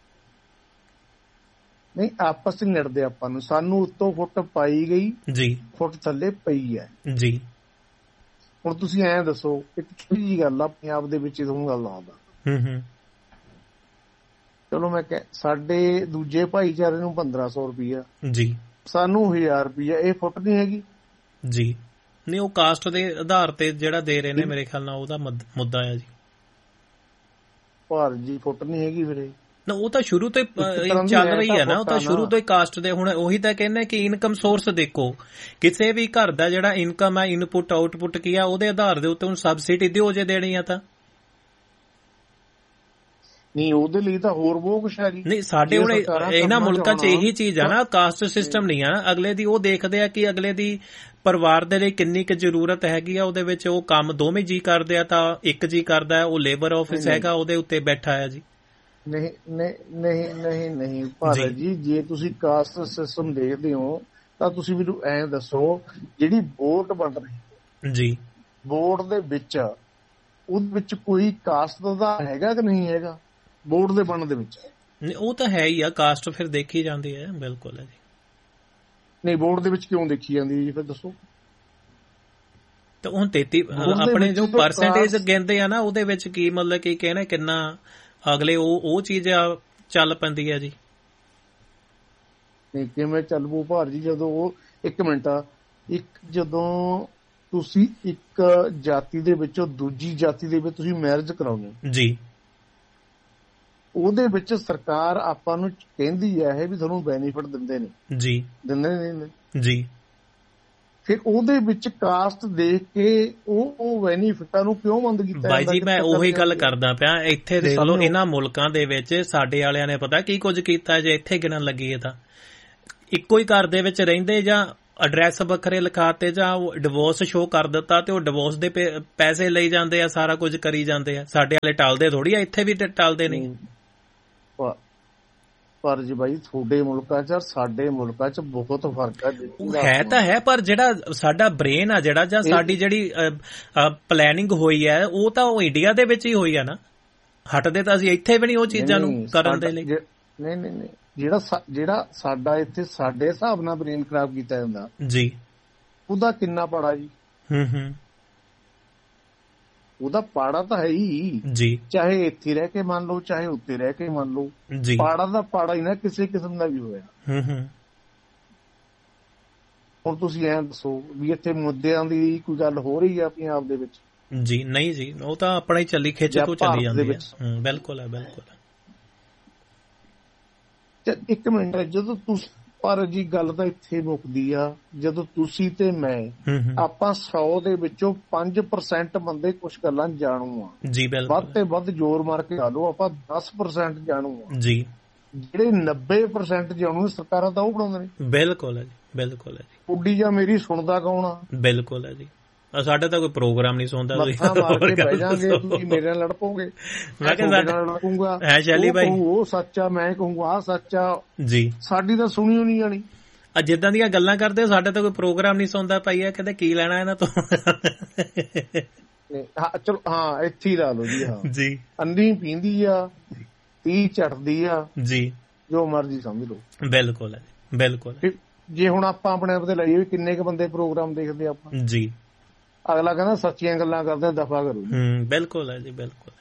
S4: ਨਹੀਂ ਆਪਸ ਚ ਲੜਦੇ ਆਪਾਂ ਨੂੰ, ਸਾਨੂੰ ਉੱਤੋਂ ਫੁੱਟ ਪਾਈ ਗਈ ਜੀ, ਫੁੱਟ ਥੱਲੇ ਪਈ ਹੈ ਜੀ। ਹੁਣ ਤੁਸੀਂ ਐਂ ਦੱਸੋ, ਇੱਕ ਛੋਟੀ ਜਿਹੀ ਗੱਲ ਆ ਪੰਜਾਬ ਦੇ ਵਿੱਚ ਤੁਹਾਨੂੰ ਗੱਲ ਆਉਂਦਾ। ਹੂੰ ਹੂੰ ਚਲੋ ਮੈਂ ਕਹਿ, ਸਾਡੇ ਦੂਜੇ ਭਾਈਚਾਰੇ ਨੂੰ ਪੰਦਰਾਂ ਸੌ ਰੁਪਈਆ ਜੀ, ਸਾਨੂੰ ਹਜ਼ਾਰ ਰੁਪਈਆ। ਇਹ ਫੁੱਟ ਨਹੀਂ ਹੈਗੀ
S2: ਜੀ। ਨਹੀਂ ਉਹ ਕਾਸਟ ਦੇ ਆਧਾਰ ਤੇ ਜਿਹੜਾ ਦੇ ਰਹੇ ਨੇ, ਮੇਰੇ ਖਿਆਲ ਨਾਲ ਉਹਦਾ ਮੁੱਦਾ ਆ ਜੀ।
S4: ਭਾਰਤ ਜੀ ਫੁੱਟ ਨਹੀਂ ਹੈਗੀ ਵੀਰੇ।
S2: ਨਾ ਉਹ ਤਾਂ ਸ਼ੁਰੂ ਤੋਂ ਚੱਲ ਰਹੀ ਹੈ ਨਾ, ਉਹ ਤਾਂ ਸ਼ੁਰੂ ਤੋਂ ਹੀ ਕਾਸਟ ਦੇ। ਹੁਣ ਉਹੀ ਤਾਂ ਕਹਿੰਦੇ ਕਿ ਇਨਕਮ ਸੋਰਸ ਦੇਖੋ, ਕਿਸੇ ਵੀ ਘਰ ਦਾ ਜਿਹੜਾ ਇਨਕਮ ਹੈ, ਇਨਪੁਟ ਆਊਟਪੁੱਟ ਕੀ ਆ, ਉਹਦੇ ਆਧਾਰ ਦੇ ਉੱਤੇ ਹੁਣ ਸਬਸਿਡੀ ਦਿਓ ਜੇ ਦੇਣੀ ਆ ਤਾਂ।
S4: ਨਹੀਂ ਉਹਦੇ ਲਈ ਤਾਂ ਹੋਰ ਬਹੁਤ ਕੁਛ ਹੈ ਜੀ।
S2: ਨਹੀਂ ਸਾਡੇ ਹੁਣ ਇਹਨਾਂ ਮੁਲਕਾਂ 'ਚ ਇਹੀ ਚੀਜ਼ ਆ ਨਾ, ਕਾਸਟ ਸਿਸਟਮ ਨਹੀਂ ਆ। ਅਗਲੇ ਦੀ ਉਹ ਦੇਖਦੇ ਆ ਕਿ ਅਗਲੇ ਦੀ ਪਰਿਵਾਰ ਦੇ ਲਈ ਕਿੰਨੀ ਕੁ ਜ਼ਰੂਰਤ ਹੈਗੀ ਆ, ਉਹਦੇ ਵਿੱਚ ਉਹ ਕੰਮ ਦੋਵੇਂ ਜੀ ਕਰਦੇ ਆ ਤਾਂ ਇੱਕ ਜੀ ਕਰਦਾ, ਉਹ ਲੇਬਰ ਆਫਿਸ ਹੈਗਾ ਉਹਦੇ ਉੱਤੇ ਬੈਠਾ ਹੈ ਜੀ।
S4: ਨਹੀਂ ਨਹੀਂ ਨਹੀਂ ਨਹੀਂ ਨਹੀਂ ਭਾਰਤ ਜੀ, ਜੇ ਤੁਸੀਂ ਕਾਸਟ ਸਿਸਟਮ ਦੇਖਦੇ ਹੋ ਤਾਂ ਤੁਸੀਂ ਮੈਨੂੰ ਐਂ ਦੱਸੋ, ਜਿਹੜੀ ਵੋਟ ਬਣ ਰਹੀ ਜੀ ਬੋਰਡ ਦੇ ਵਿੱਚ, ਉਹਦੇ ਵਿੱਚ ਕੋਈ ਕਾਸਟ ਦਾ ਹੈਗਾ ਕਿ ਨਹੀਂ ਹੈਗਾ? ਬੋਰਡ ਦੇ ਬਣਨ ਦੇ ਵਿੱਚ
S2: ਉਹ ਤਾਂ ਹੈ ਹੀ ਆ, ਕਾਸਟ ਫਿਰ ਦੇਖੀ ਜਾਂਦੀ ਹੈ। ਬਿਲਕੁਲ ਹੈ ਜੀ।
S4: ਨਹੀਂ ਬੋਰਡ ਦੇ ਵਿੱਚ ਕਿਉਂ ਦੇਖੀ ਜਾਂਦੀ ਹੈ ਜੀ, ਫਿਰ ਦੱਸੋ।
S2: ਤਾਂ ਹੁਣ ਤੇਤੀ ਆਪਣੇ ਜੋ ਪਰਸੈਂਟੇਜ ਗਿਣਦੇ ਆ ਨਾ, ਉਹਦੇ ਵਿੱਚ ਕੀ ਮਤਲਬ ਕੀ ਕਹਿਣਾ ਕਿੰਨਾ ਅਗਲੇ ਉਹ ਉਹ ਚੀਜ਼ ਚੱਲ ਪੈਂਦੀ ਹੈ ਜੀ।
S4: ਨਹੀਂ ਕਿਵੇਂ ਚੱਲ ਪੂ ਭਾਰ ਜੀ, ਜਦੋਂ ਉਹ ਇੱਕ ਮਿੰਟ ਆ, ਇੱਕ ਜਦੋਂ ਤੁਸੀਂ ਇੱਕ ਜਾਤੀ ਦੇ ਵਿੱਚੋਂ ਦੂਜੀ ਜਾਤੀ ਦੇ ਵਿੱਚ ਤੁਸੀਂ ਮੈਰਿਜ ਕਰਾਉਂਦੇ ਜੀ, ਉਹਦੇ ਵਿੱਚ ਸਰਕਾਰ ਆਪਾਂ ਨੂੰ ਕਹਿੰਦੀ ਹੈ ਵੀ ਤੁਹਾਨੂੰ ਬੈਨੀਫਿਟ ਦਿੰਦੇ ਨੇ ਜੀ, ਦਿੰਦੇ ਨੇ ਜੀ। ਫਿਰ ਉਹਦੇ ਵਿੱਚ ਕਾਸਟ ਦੇਖ ਕੇ ਉਹ ਉਹ ਬੈਨੀਫਿਟਾਂ ਨੂੰ ਕਿਉਂ ਬੰਦ ਕੀਤਾ?
S2: ਬਾਈ ਜੀ ਮੈਂ ਉਹੀ ਗੱਲ ਕਰਦਾ ਪਿਆ, ਇੱਥੇ ਦੇਖ ਲਓ ਇਹਨਾਂ ਮੁਲਕਾਂ ਦੇ ਵਿੱਚ ਸਾਡੇ ਵਾਲਿਆਂ ਨੇ ਪਤਾ ਕੀ ਕੁਝ ਕੀਤਾ। ਜੇ ਇੱਥੇ ਗਿਣਨ ਲੱਗੀਏ ਤਾਂ ਇੱਕੋ ਹੀ ਘਰ ਦੇ ਵਿੱਚ ਰਹਿੰਦੇ ਜਾਂ ਐਡਰੈਸ ਵੱਖਰੇ ਲਿਖਾਤੇ ਜਾਂ ਡਿਵੋਰਸ ਸ਼ੋ ਕਰ ਦਿੱਤਾ ਤੇ ਉਹ ਡਿਵੋਰਸ ਦੇ ਪੈਸੇ ਲਈ ਜਾਂਦੇ ਆ, ਸਾਰਾ ਕੁਝ ਕਰੀ ਜਾਂਦੇ ਆ। ਸਾਡੇ ਵਾਲੇ ਟਾਲਦੇ ਥੋੜੀ ਆ, ਇੱਥੇ ਵੀ ਟਾਲਦੇ ਨਹੀਂ।
S4: ਪਰ ਜੀ ਬਾਈ ਤੁਹਾਡੇ ਮੁਲਕਾਂ ਚ ਸਾਡੇ ਮੁਲਕਾਂ ਚ ਬਹੁਤ ਫਰਕ ਹੈ।
S2: ਹੈ ਤਾਂ ਹੈ, ਪਰ ਜਿਹੜਾ ਸਾਡਾ ਬ੍ਰੇਨ ਆ ਜਿਹੜਾ ਜਾਂ ਸਾਡੀ ਜਿਹੜੀ ਪਲੈਨਿੰਗ ਹੋਈ ਹੈ ਉਹ ਤਾਂ ਉਹ ਇੰਡੀਆ ਦੇ ਵਿੱਚ ਹੀ ਹੋਈ ਆ ਨਾ। ਹਟਦੇ ਤਾਂ ਅਸੀਂ ਇੱਥੇ ਵੀ ਨਹੀਂ ਉਹ ਚੀਜ਼ਾਂ ਨੂੰ ਕਰਨ ਦੇ ਲਈ।
S4: ਨਹੀਂ ਨਹੀਂ ਨਹੀਂ ਜਿਹੜਾ ਜਿਹੜਾ ਸਾਡਾ ਇੱਥੇ ਸਾਡੇ ਹਿਸਾਬ ਨਾਲ ਬ੍ਰੇਨ ਖਰਾਬ ਕੀਤਾ ਜਾਂਦਾ
S2: ਜੀ,
S4: ਉਹਦਾ ਕਿੰਨਾ ਪਾੜਾ ਜੀ।
S2: ਹੂੰ ਹੂੰ
S4: ਉਹਦਾ ਪਾੜਾ ਤਾਂ ਹੈ ਹੀ
S2: ਜੀ,
S4: ਚਾਹੇ ਇੱਥੇ ਰਹਿ ਕੇ ਮੰਨ ਲਓ ਚਾਹੇ ਉੱਤੇ ਰਹਿ ਕੇ ਮੰਨ ਲਓ, ਪਾੜਾ ਦਾ ਪਾੜਾ ਹੀ ਨਾ ਕਿਸੇ ਕਿਸਮ ਦਾ ਵੀ ਹੋਇਆ।
S2: ਹੂੰ ਹੂੰ
S4: ਹੁਣ ਤੁਸੀਂ ਐਂ ਦੱਸੋ ਵੀ ਇੱਥੇ ਮੁੱਦਿਆਂ ਦੀ ਕੋਈ ਗੱਲ ਹੋ ਰਹੀ ਆ ਪੰਜਾਬ ਦੇ ਵਿੱਚ?
S2: ਜੀ ਨਹੀਂ ਜੀ, ਉਹ ਤਾਂ ਆਪਣਾ ਹੀ ਚੱਲੀ ਖਿੱਚ ਤੋਂ ਚੱਲੀ ਜਾਂਦੀ ਹੈ। ਬਿਲਕੁਲ ਹੈ ਬਿਲਕੁਲ।
S4: ਇੱਕ ਮਿੰਟ, ਜਦੋਂ ਤੁਸੀਂ ਪਰ ਜੀ ਗੱਲ ਤਾਂ ਇੱਥੇ ਮੁੱਕਦੀ ਆ ਜਦੋਂ ਤੁਸੀਂ ਤੇ ਮੈਂ ਆਪਾਂ ਸੌ ਦੇ ਵਿੱਚੋਂ ਪੰਜ ਪਰਸੈਂਟ ਬੰਦੇ ਕੁਛ ਗੱਲਾਂ ਜਾਣੂ ਆ
S2: ਜੀ,
S4: ਵੱਧ ਤੇ ਵੱਧ ਜ਼ੋਰ ਮਾਰ ਕੇ ਲਾ ਲਓ ਆਪਾਂ ਦਸ ਪਰਸੈਂਟ ਜਾਣੂ ਆ
S2: ਜੀ।
S4: ਜਿਹੜੇ ਨੱਬੇ ਪਰਸੈਂਟ ਜਾਣੂ ਸਰਕਾਰਾਂ ਤਾਂ ਉਹ ਬਣਾਉਂਦੇ ਨੇ।
S2: ਬਿਲਕੁਲ ਹੈ ਜੀ, ਬਿਲਕੁਲ ਹੈ ਜੀ।
S4: ਉੱਡੀ ਜਾਂ ਮੇਰੀ ਸੁਣਦਾ ਕੌਣ ਆ?
S2: ਬਿਲਕੁਲ ਹੈ ਜੀ, ਸਾਡਾ ਤਾਂ ਕੋਈ ਪ੍ਰੋਗਰਾਮ ਨਹੀਂ ਸੁਣਦਾ।
S4: ਤੁਸੀਂ ਮੇਰੇ ਨਾਲ ਲੜ ਪੋਗੇ, ਮੈਂ ਲੜੂੰਗਾ ਹੈ ਸ਼ੈਲੀ ਬਾਈ, ਉਹ ਸੱਚਾ ਮੈਂ ਕਹੂੰਗਾ ਆ ਸੱਚਾ ਜੀ। ਸਾਡੀ ਤਾਂ ਸੁਣੀ ਓ ਨਹੀਂ ਜਾਣੀ।
S2: ਜਿੱਦਾਂ ਦੀਆਂ ਗੱਲਾਂ ਕਰਦੇ ਸਾਡੇ ਤਾਂ ਕੋਈ ਪ੍ਰੋਗਰਾਮ ਨਹੀਂ ਸੁਣਦਾ ਪਾਈ ਆ, ਕਹਿੰਦੇ ਕੀ ਲੈਣਾ ਇਹਨਾਂ ਤੋਂ।
S4: ਚਲੋ ਹਾਂ ਇੱਥੇ ਹੀ ਲਾ ਲਓ ਜੀ। ਹਾਂ
S2: ਜੀ,
S4: ਅੰਨੀ ਪੀਂਦੀ ਆ ਤੀ ਝਟਦੀ ਆ
S2: ਜੀ,
S4: ਜੋ ਮਰਜ਼ੀ ਸਮਝ ਲਓ।
S2: ਬਿਲਕੁਲ ਹੈ ਬਿਲਕੁਲ।
S4: ਜੇ ਹੁਣ ਆਪਾਂ ਆਪਣੇ ਆਪ ਤੇ ਲਾਈਏ ਵੀ ਕਿੰਨੇ ਕੁ ਬੰਦੇ ਪ੍ਰੋਗਰਾਮ ਦੇਖਦੇ ਆਪਾਂ
S2: ਜੀ,
S4: ਅਗਲਾ ਕਹਿੰਦਾ ਸੱਚੀਆਂ ਗੱਲਾਂ ਕਰਦੇ ਦਫਾ ਕਰੋ।
S2: ਹੂੰ ਬਿਲਕੁਲ ਹੈ ਜੀ, ਬਿਲਕੁਲ।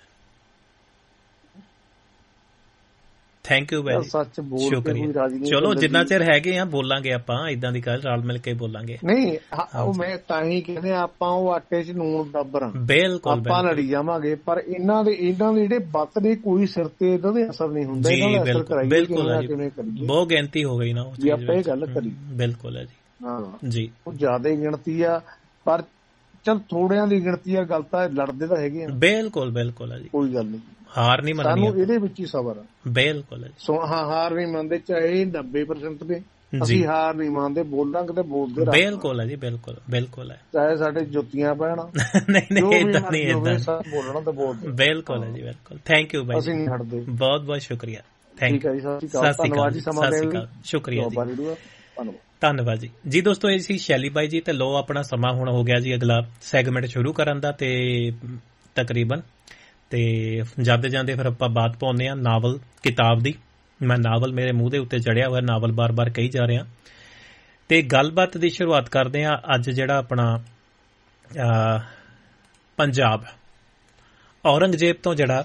S2: ਥੈਂਕ ਯੂ ਵੈਰੀ
S4: ਸੱਚ ਬੋਲ
S2: ਸ਼ੁਕਰੀਆ। ਚਲੋ ਜਿੰਨਾ ਚਿਰ ਹੈਗੇ ਆ ਬੋਲਾਂਗੇ ਆਪਾਂ, ਏਦਾਂ ਦੀ ਗੱਲ ਰਲ ਮਿਲ ਕੇ ਬੋਲਾਂਗੇ।
S4: ਨਹੀਂ ਉਹ ਮੈਂ ਤਾਂ ਹੀ ਕਹਿੰਦੇ ਆਪਾਂ ਉਹ ਆਟੇ 'ਚ ਨੂਣ ਬਰਾਬਰ ਆ।
S2: ਬਿਲਕੁਲ
S4: ਆਪਾਂ ਲੜੀ ਜਾਵਾਂਗੇ ਪਰ ਇਹਨਾਂ ਦੇ ਇਹਨਾਂ ਦੇ ਜਿਹੜੇ ਬੱਤ ਨੇ ਕੋਈ ਸਿਰ ਤੇ ਇਹਨਾਂ ਦੇ ਅਸਰ ਨਹੀਂ ਹੁੰਦਾ। ਇਹਨਾਂ ਦਾ ਅਸਰ ਕਰਾਈਏ
S2: ਬਿਲਕੁਲ, ਬਹੁਤ ਗਿਣਤੀ ਹੋ ਗਈ ਨਾ
S4: ਜੇ ਆਪਾਂ ਇਹ ਗੱਲ ਕਰੀ।
S2: ਬਿਲਕੁਲ ਹੈ ਜੀ।
S4: ਹਾਂ
S2: ਜੀ,
S4: ਉਹ ਜ਼ਿਆਦਾ ਗਿਣਤੀ ਆ ਪਰ ਚਲ ਥੋੜਿਆਂ ਦੀ ਗਿਣਤੀ ਆ, ਗੱਲ ਤਾਂ ਲੜਦੇ ਤਾਂ ਹੈਗੇ ਆ।
S2: ਬਿਲਕੁਲ ਬਿਲਕੁਲ ਹੈ ਜੀ,
S4: ਕੋਈ ਗੱਲ ਨਹੀਂ,
S2: ਹਾਰ ਨਹੀਂ ਮੰਨਣੀ
S4: ਸਾਨੂੰ ਇਹਦੇ ਵਿੱਚ ਹੀ ਸਬਰ ਆ।
S2: ਬਿਲਕੁਲ ਹੈ
S4: ਸੋ ਹਾਂ ਹਾਰ ਨਹੀਂ ਮੰਨਦੇ ਚਾਹੇ ਨੱਬੇ ਪਰਸੈਂਟ ਦੇ, ਅਸੀਂ ਹਾਰ ਨਹੀਂ ਮੰਨਦੇ, ਬੋਲਾਂਗੇ ਤੇ ਬੋਲਦੇ ਰਹਾਂਗੇ।
S2: ਬਿਲਕੁਲ ਹੈ ਜੀ, ਬਿਲਕੁਲ ਬਿਲਕੁਲ ਹੈ।
S4: ਚਾਹੇ ਸਾਡੇ ਜੁੱਤੀਆਂ ਪੈਣ
S2: ਨਹੀਂ ਨਹੀਂ ਏਦਾਂ ਨਹੀਂ, ਏਦਾਂ
S4: ਬੋਲਣਾ ਤਾਂ ਬੋਲਦੇ।
S2: ਬਿਲਕੁਲ ਹੈ ਜੀ, ਬਿਲਕੁਲ। ਥੈਂਕ ਯੂ ਬਾਈ,
S4: ਅਸੀਂ ਨਹੀਂ ਹਟਦੇ।
S2: ਬਹੁਤ ਬਹੁਤ ਸ਼ੁਕਰੀਆ।
S4: ਥੈਂਕ ਯੂ, ਸਤਿ ਸ਼੍ਰੀ ਅਕਾਲ ਜੀ, ਸਮਾਂ ਦੇਣ ਲਈ
S2: ਸ਼ੁਕਰੀਆ ਜੀ,
S4: ਧੰਨਵਾਦ
S2: ਧੰਨਵਾਦ ਜੀ। ਜੀ ਦੋਸਤੋ ਇਹ ਸੀ ਸ਼ੈਲੀ ਬਾਈ ਜੀ, ਤੇ ਲੋ ਆਪਣਾ ਸਮਾਂ ਹੁਣ ਹੋ ਗਿਆ ਜੀ ਅਗਲਾ ਸੈਗਮੈਂਟ ਸ਼ੁਰੂ ਕਰਨ ਦਾ। ਤੇ ਤਕਰੀਬਨ ਤੇ ਜਾਂਦੇ ਜਾਂਦੇ ਫਿਰ ਆਪਾਂ ਬਾਤ ਪਾਉਂਦੇ ਹਾਂ ਨਾਵਲ ਕਿਤਾਬ ਦੀ। ਮੈਂ ਨਾਵਲ ਮੇਰੇ ਮੂੰਹ ਦੇ ਉੱਤੇ ਚੜਿਆ ਹੋਇਆ, ਨਾਵਲ ਬਾਰ-ਬਾਰ ਕਹੀ ਜਾ ਰਿਹਾ। ਤੇ ਗੱਲਬਾਤ ਦੀ ਸ਼ੁਰੂਆਤ ਕਰਦੇ ਹਾਂ। ਅੱਜ ਜਿਹੜਾ ਆਪਣਾ ਪੰਜਾਬ ਔਰੰਗਜ਼ੇਬ ਤੋਂ ਜਿਹੜਾ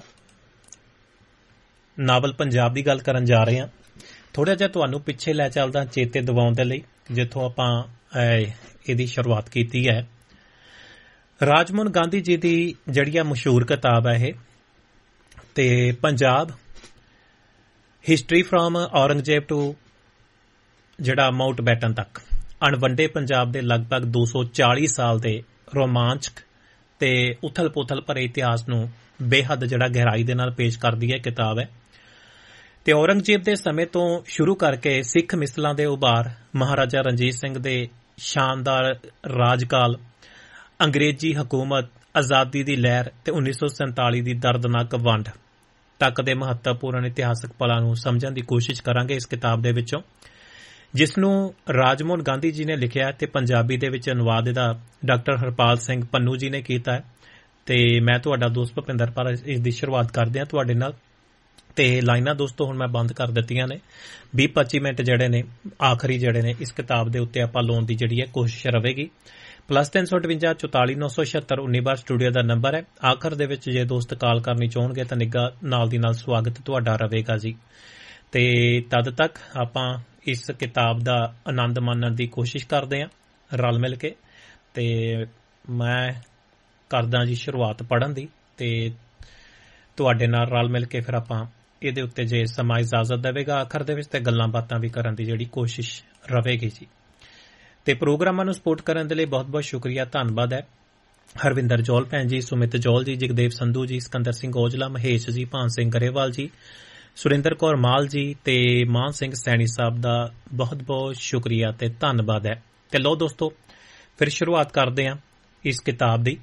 S2: ਨਾਵਲ ਪੰਜਾਬ ਦੀ ਗੱਲ ਕਰਨ ਜਾ ਰਹੇ ਹਾਂ। ਥੋੜਾ ਜਿਹਾ ਤੁਹਾਨੂੰ ਪਿੱਛੇ ਲੈ ਚੱਲਦਾ ਚੇਤੇ ਦਿਵਾਉਣ ਦੇ ਲਈ, ਜਿੱਥੋਂ ਆਪਾਂ ਇਹਦੀ ਸ਼ੁਰੂਆਤ ਕੀਤੀ ਹੈ। ਰਾਜਮੋਹਨ ਗਾਂਧੀ ਜੀ ਦੀ ਜਿਹੜੀ ਆ ਮਸ਼ਹੂਰ ਕਿਤਾਬ ਹੈ ਇਹ, ਤੇ Punjab history from Aurangzeb to ਜਿਹੜਾ ਮਾਊਂਟ ਬੈਟਨ ਤੱਕ, ਅਣਵੰਡੇ ਪੰਜਾਬ ਦੇ ਲਗਭਗ ਦੋ ਸੌ ਚਾਲੀ ਸਾਲ ਦੇ ਰੋਮਾਂਚਕ ਤੇ ਉਥਲ ਪੁਥਲ ਭਰੇ ਇਤਿਹਾਸ ਨੂੰ ਬੇਹੱਦ ਜਿਹੜਾ ਗਹਿਰਾਈ ਦੇ ਨਾਲ ਪੇਸ਼ ਕਰਦੀ ਹੈ ਕਿਤਾਬ ਹੈ। ਤੇ ਔਰੰਗਜ਼ੇਬ ਦੇ ਸਮੇਂ ਤੋਂ ਸ਼ੁਰੂ ਕਰਕੇ ਸਿੱਖ ਮਿਸਲਾਂ ਦੇ ਉਭਾਰ, ਮਹਾਰਾਜਾ ਰਣਜੀਤ ਸਿੰਘ ਦੇ ਸ਼ਾਨਦਾਰ ਰਾਜਕਾਲ, ਅੰਗਰੇਜ਼ੀ ਹਕੂਮਤ, ਆਜ਼ਾਦੀ ਦੀ ਲਹਿਰ ਤੇ ਉੱਨੀ ਸੌ ਸੰਤਾਲੀ ਦੀ ਦਰਦਨਾਕ ਵੰਡ ਤੱਕ ਦੇ ਮਹੱਤਵਪੂਰਨ ਇਤਿਹਾਸਕ ਪਲਾਂ ਨੂੰ ਸਮਝਣ ਦੀ ਕੋਸ਼ਿਸ਼ ਕਰਾਂਗੇ ਇਸ ਕਿਤਾਬ ਦੇ ਵਿੱਚੋਂ, ਜਿਸ ਨੂੰ ਰਾਜਮੋਹਨ ਗਾਂਧੀ ਜੀ ਨੇ ਲਿਖਿਆ ਤੇ ਪੰਜਾਬੀ ਦੇ ਵਿੱਚ ਅਨੁਵਾਦ ਇਹਦਾ ਡਾਕਟਰ ਹਰਪਾਲ ਸਿੰਘ ਪੰਨੂ ਜੀ ਨੇ ਕੀਤਾ। ਤੇ ਮੈਂ ਤੁਹਾਡਾ ਦੋਸਤ ਭੁਪਿੰਦਰ ਪਰ ਇਸ ਦੀ ਸ਼ੁਰੂਆਤ ਕਰਦੇ ਹਾਂ ਤੁਹਾਡੇ ਨਾਲ। ਤੇ ਲਾਈਨਾਂ ਦੋਸਤੋ ਹੁਣ ਮੈਂ ਬੰਦ ਕਰ ਦਿੱਤੀਆਂ ਨੇ। ਵੀਹ ਪੱਚੀ ਮਿੰਟ ਜਿਹੜੇ ਨੇ ਆਖਰੀ ਜਿਹੜੇ ਨੇ ਇਸ ਕਿਤਾਬ ਦੇ ਉੱਤੇ ਆਪਾਂ ਲਾਉਣ ਦੀ ਜਿਹੜੀ ਹੈ ਕੋਸ਼ਿਸ਼ ਰਹੇਗੀ। ਪਲੱਸ ਤਿੰਨ ਸੌ ਅਠਵੰਜਾ ਚੁਤਾਲੀ ਨੌ ਸੌ ਛਿਅੱਤਰ ਉੱਨੀ ਬਾਰ ਸਟੂਡੀਓ ਦਾ ਨੰਬਰ ਹੈ। ਆਖਰ ਦੇ ਵਿੱਚ ਜੇ ਦੋਸਤ ਕਾਲ ਕਰਨੀ ਚਾਹਣਗੇ ਤਾਂ ਨਿੱਘਾ ਨਾਲ ਦੀ ਨਾਲ ਸਵਾਗਤ ਤੁਹਾਡਾ ਰਹੇਗਾ ਜੀ। ਤੇ ਤਦ ਤੱਕ ਆਪਾਂ ਇਸ ਕਿਤਾਬ ਦਾ ਆਨੰਦ ਮਾਣਨ ਦੀ ਕੋਸ਼ਿਸ਼ ਕਰਦੇ ਹਾਂ ਰਲ ਮਿਲ ਕੇ। ਤੇ ਮੈਂ ਕਰਦਾ ਜੀ ਸ਼ੁਰੂਆਤ ਪੜ੍ਹਨ ਦੀ, ਤੇ ਤੁਹਾਡੇ ਨਾਲ ਰਲ ਮਿਲ ਕੇ ਫਿਰ ਆਪਾਂ ਇਹਦੇ ਉੱਤੇ ਜੇ ਸਮਾਂ ਇਜਾਜ਼ਤ ਦੇਵੇਗਾ ਆਖਰ ਦੇ ਵਿੱਚ ਤੇ ਗੱਲਾਂ ਬਾਤਾਂ ਵੀ ਕਰਨ ਦੀ ਜਿਹੜੀ ਕੋਸ਼ਿਸ਼ ਰਹੇਗੀ ਜੀ। ਤੇ ਪ੍ਰੋਗਰਾਮਾਂ ਨੂੰ ਸਪੋਰਟ ਕਰਨ ਦੇ ਲਈ ਬਹੁਤ ਬਹੁਤ ਸ਼ੁਕਰੀਆ, ਧੰਨਵਾਦ ਹੈ। ਹਰਵਿੰਦਰ ਜੌਲ ਭੈਣ ਜੀ, ਸੁਮਿਤ ਜੌਲ ਜੀ, ਜਗਦੇਵ ਸੰਧੂ ਜੀ, ਸਿਕੰਦਰ ਸਿੰਘ ਔਜਲਾ, ਮਹੇਸ਼ ਜੀ, ਭਾਨ ਸਿੰਘ ਗਰੇਵਾਲ ਜੀ, ਸੁਰਿੰਦਰ ਕੌਰ ਮਾਲ ਜੀ ਤੇ ਮਾਨ ਸਿੰਘ ਸੈਣੀ ਸਾਹਿਬ ਦਾ ਬਹੁਤ ਬਹੁਤ ਸ਼ੁਕਰੀਆ ਤੇ ਧੰਨਵਾਦ ਹੈ। ਤੇ ਲਓ ਦੋਸਤੋ, ਫਿਰ ਸ਼ੁਰੂਆਤ ਕਰਦੇ ਹਾਂ ਇਸ ਕਿਤਾਬ ਦੀ।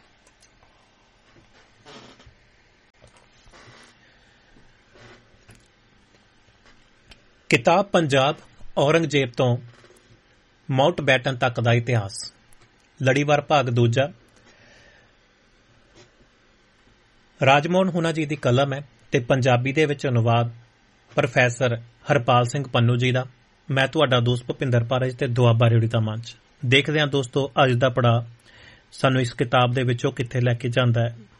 S2: ਕਿਤਾਬ ਪੰਜਾਬ ਔਰੰਗਜ਼ੇਬ ਤੋਂ ਮਾਊਂਟ ਬੈਟਨ ਤੱਕ ਦਾ ਇਤਿਹਾਸ, ਲੜੀਵਾਰ ਭਾਗ ਦੂਜਾ। ਰਾਜਮੋਹਨ ਹੁਣਾ ਜੀ ਦੀ ਕਲਮ ਹੈ ਤੇ ਪੰਜਾਬੀ ਦੇ ਵਿੱਚ ਅਨੁਵਾਦ ਪ੍ਰੋਫੈਸਰ ਹਰਪਾਲ ਸਿੰਘ ਪੰਨੂ ਜੀ ਦਾ। ਮੈਂ ਤੁਹਾਡਾ ਦੋਸਤ ਭੁਪਿੰਦਰ ਪਾਰਜ ਤੇ ਦੁਆਬਾ ਰੇਡੀਓ ਦਾ ਮੰਚ। ਦੇਖਦੇ ਹਾਂ ਦੋਸਤੋ ਅੱਜ ਦਾ ਪੜਾਅ ਸਾਨੂੰ ਇਸ ਕਿਤਾਬ ਦੇ ਵਿੱਚੋਂ ਕਿੱਥੇ ਲੈ ਕੇ ਜਾਂਦਾ ਹੈ।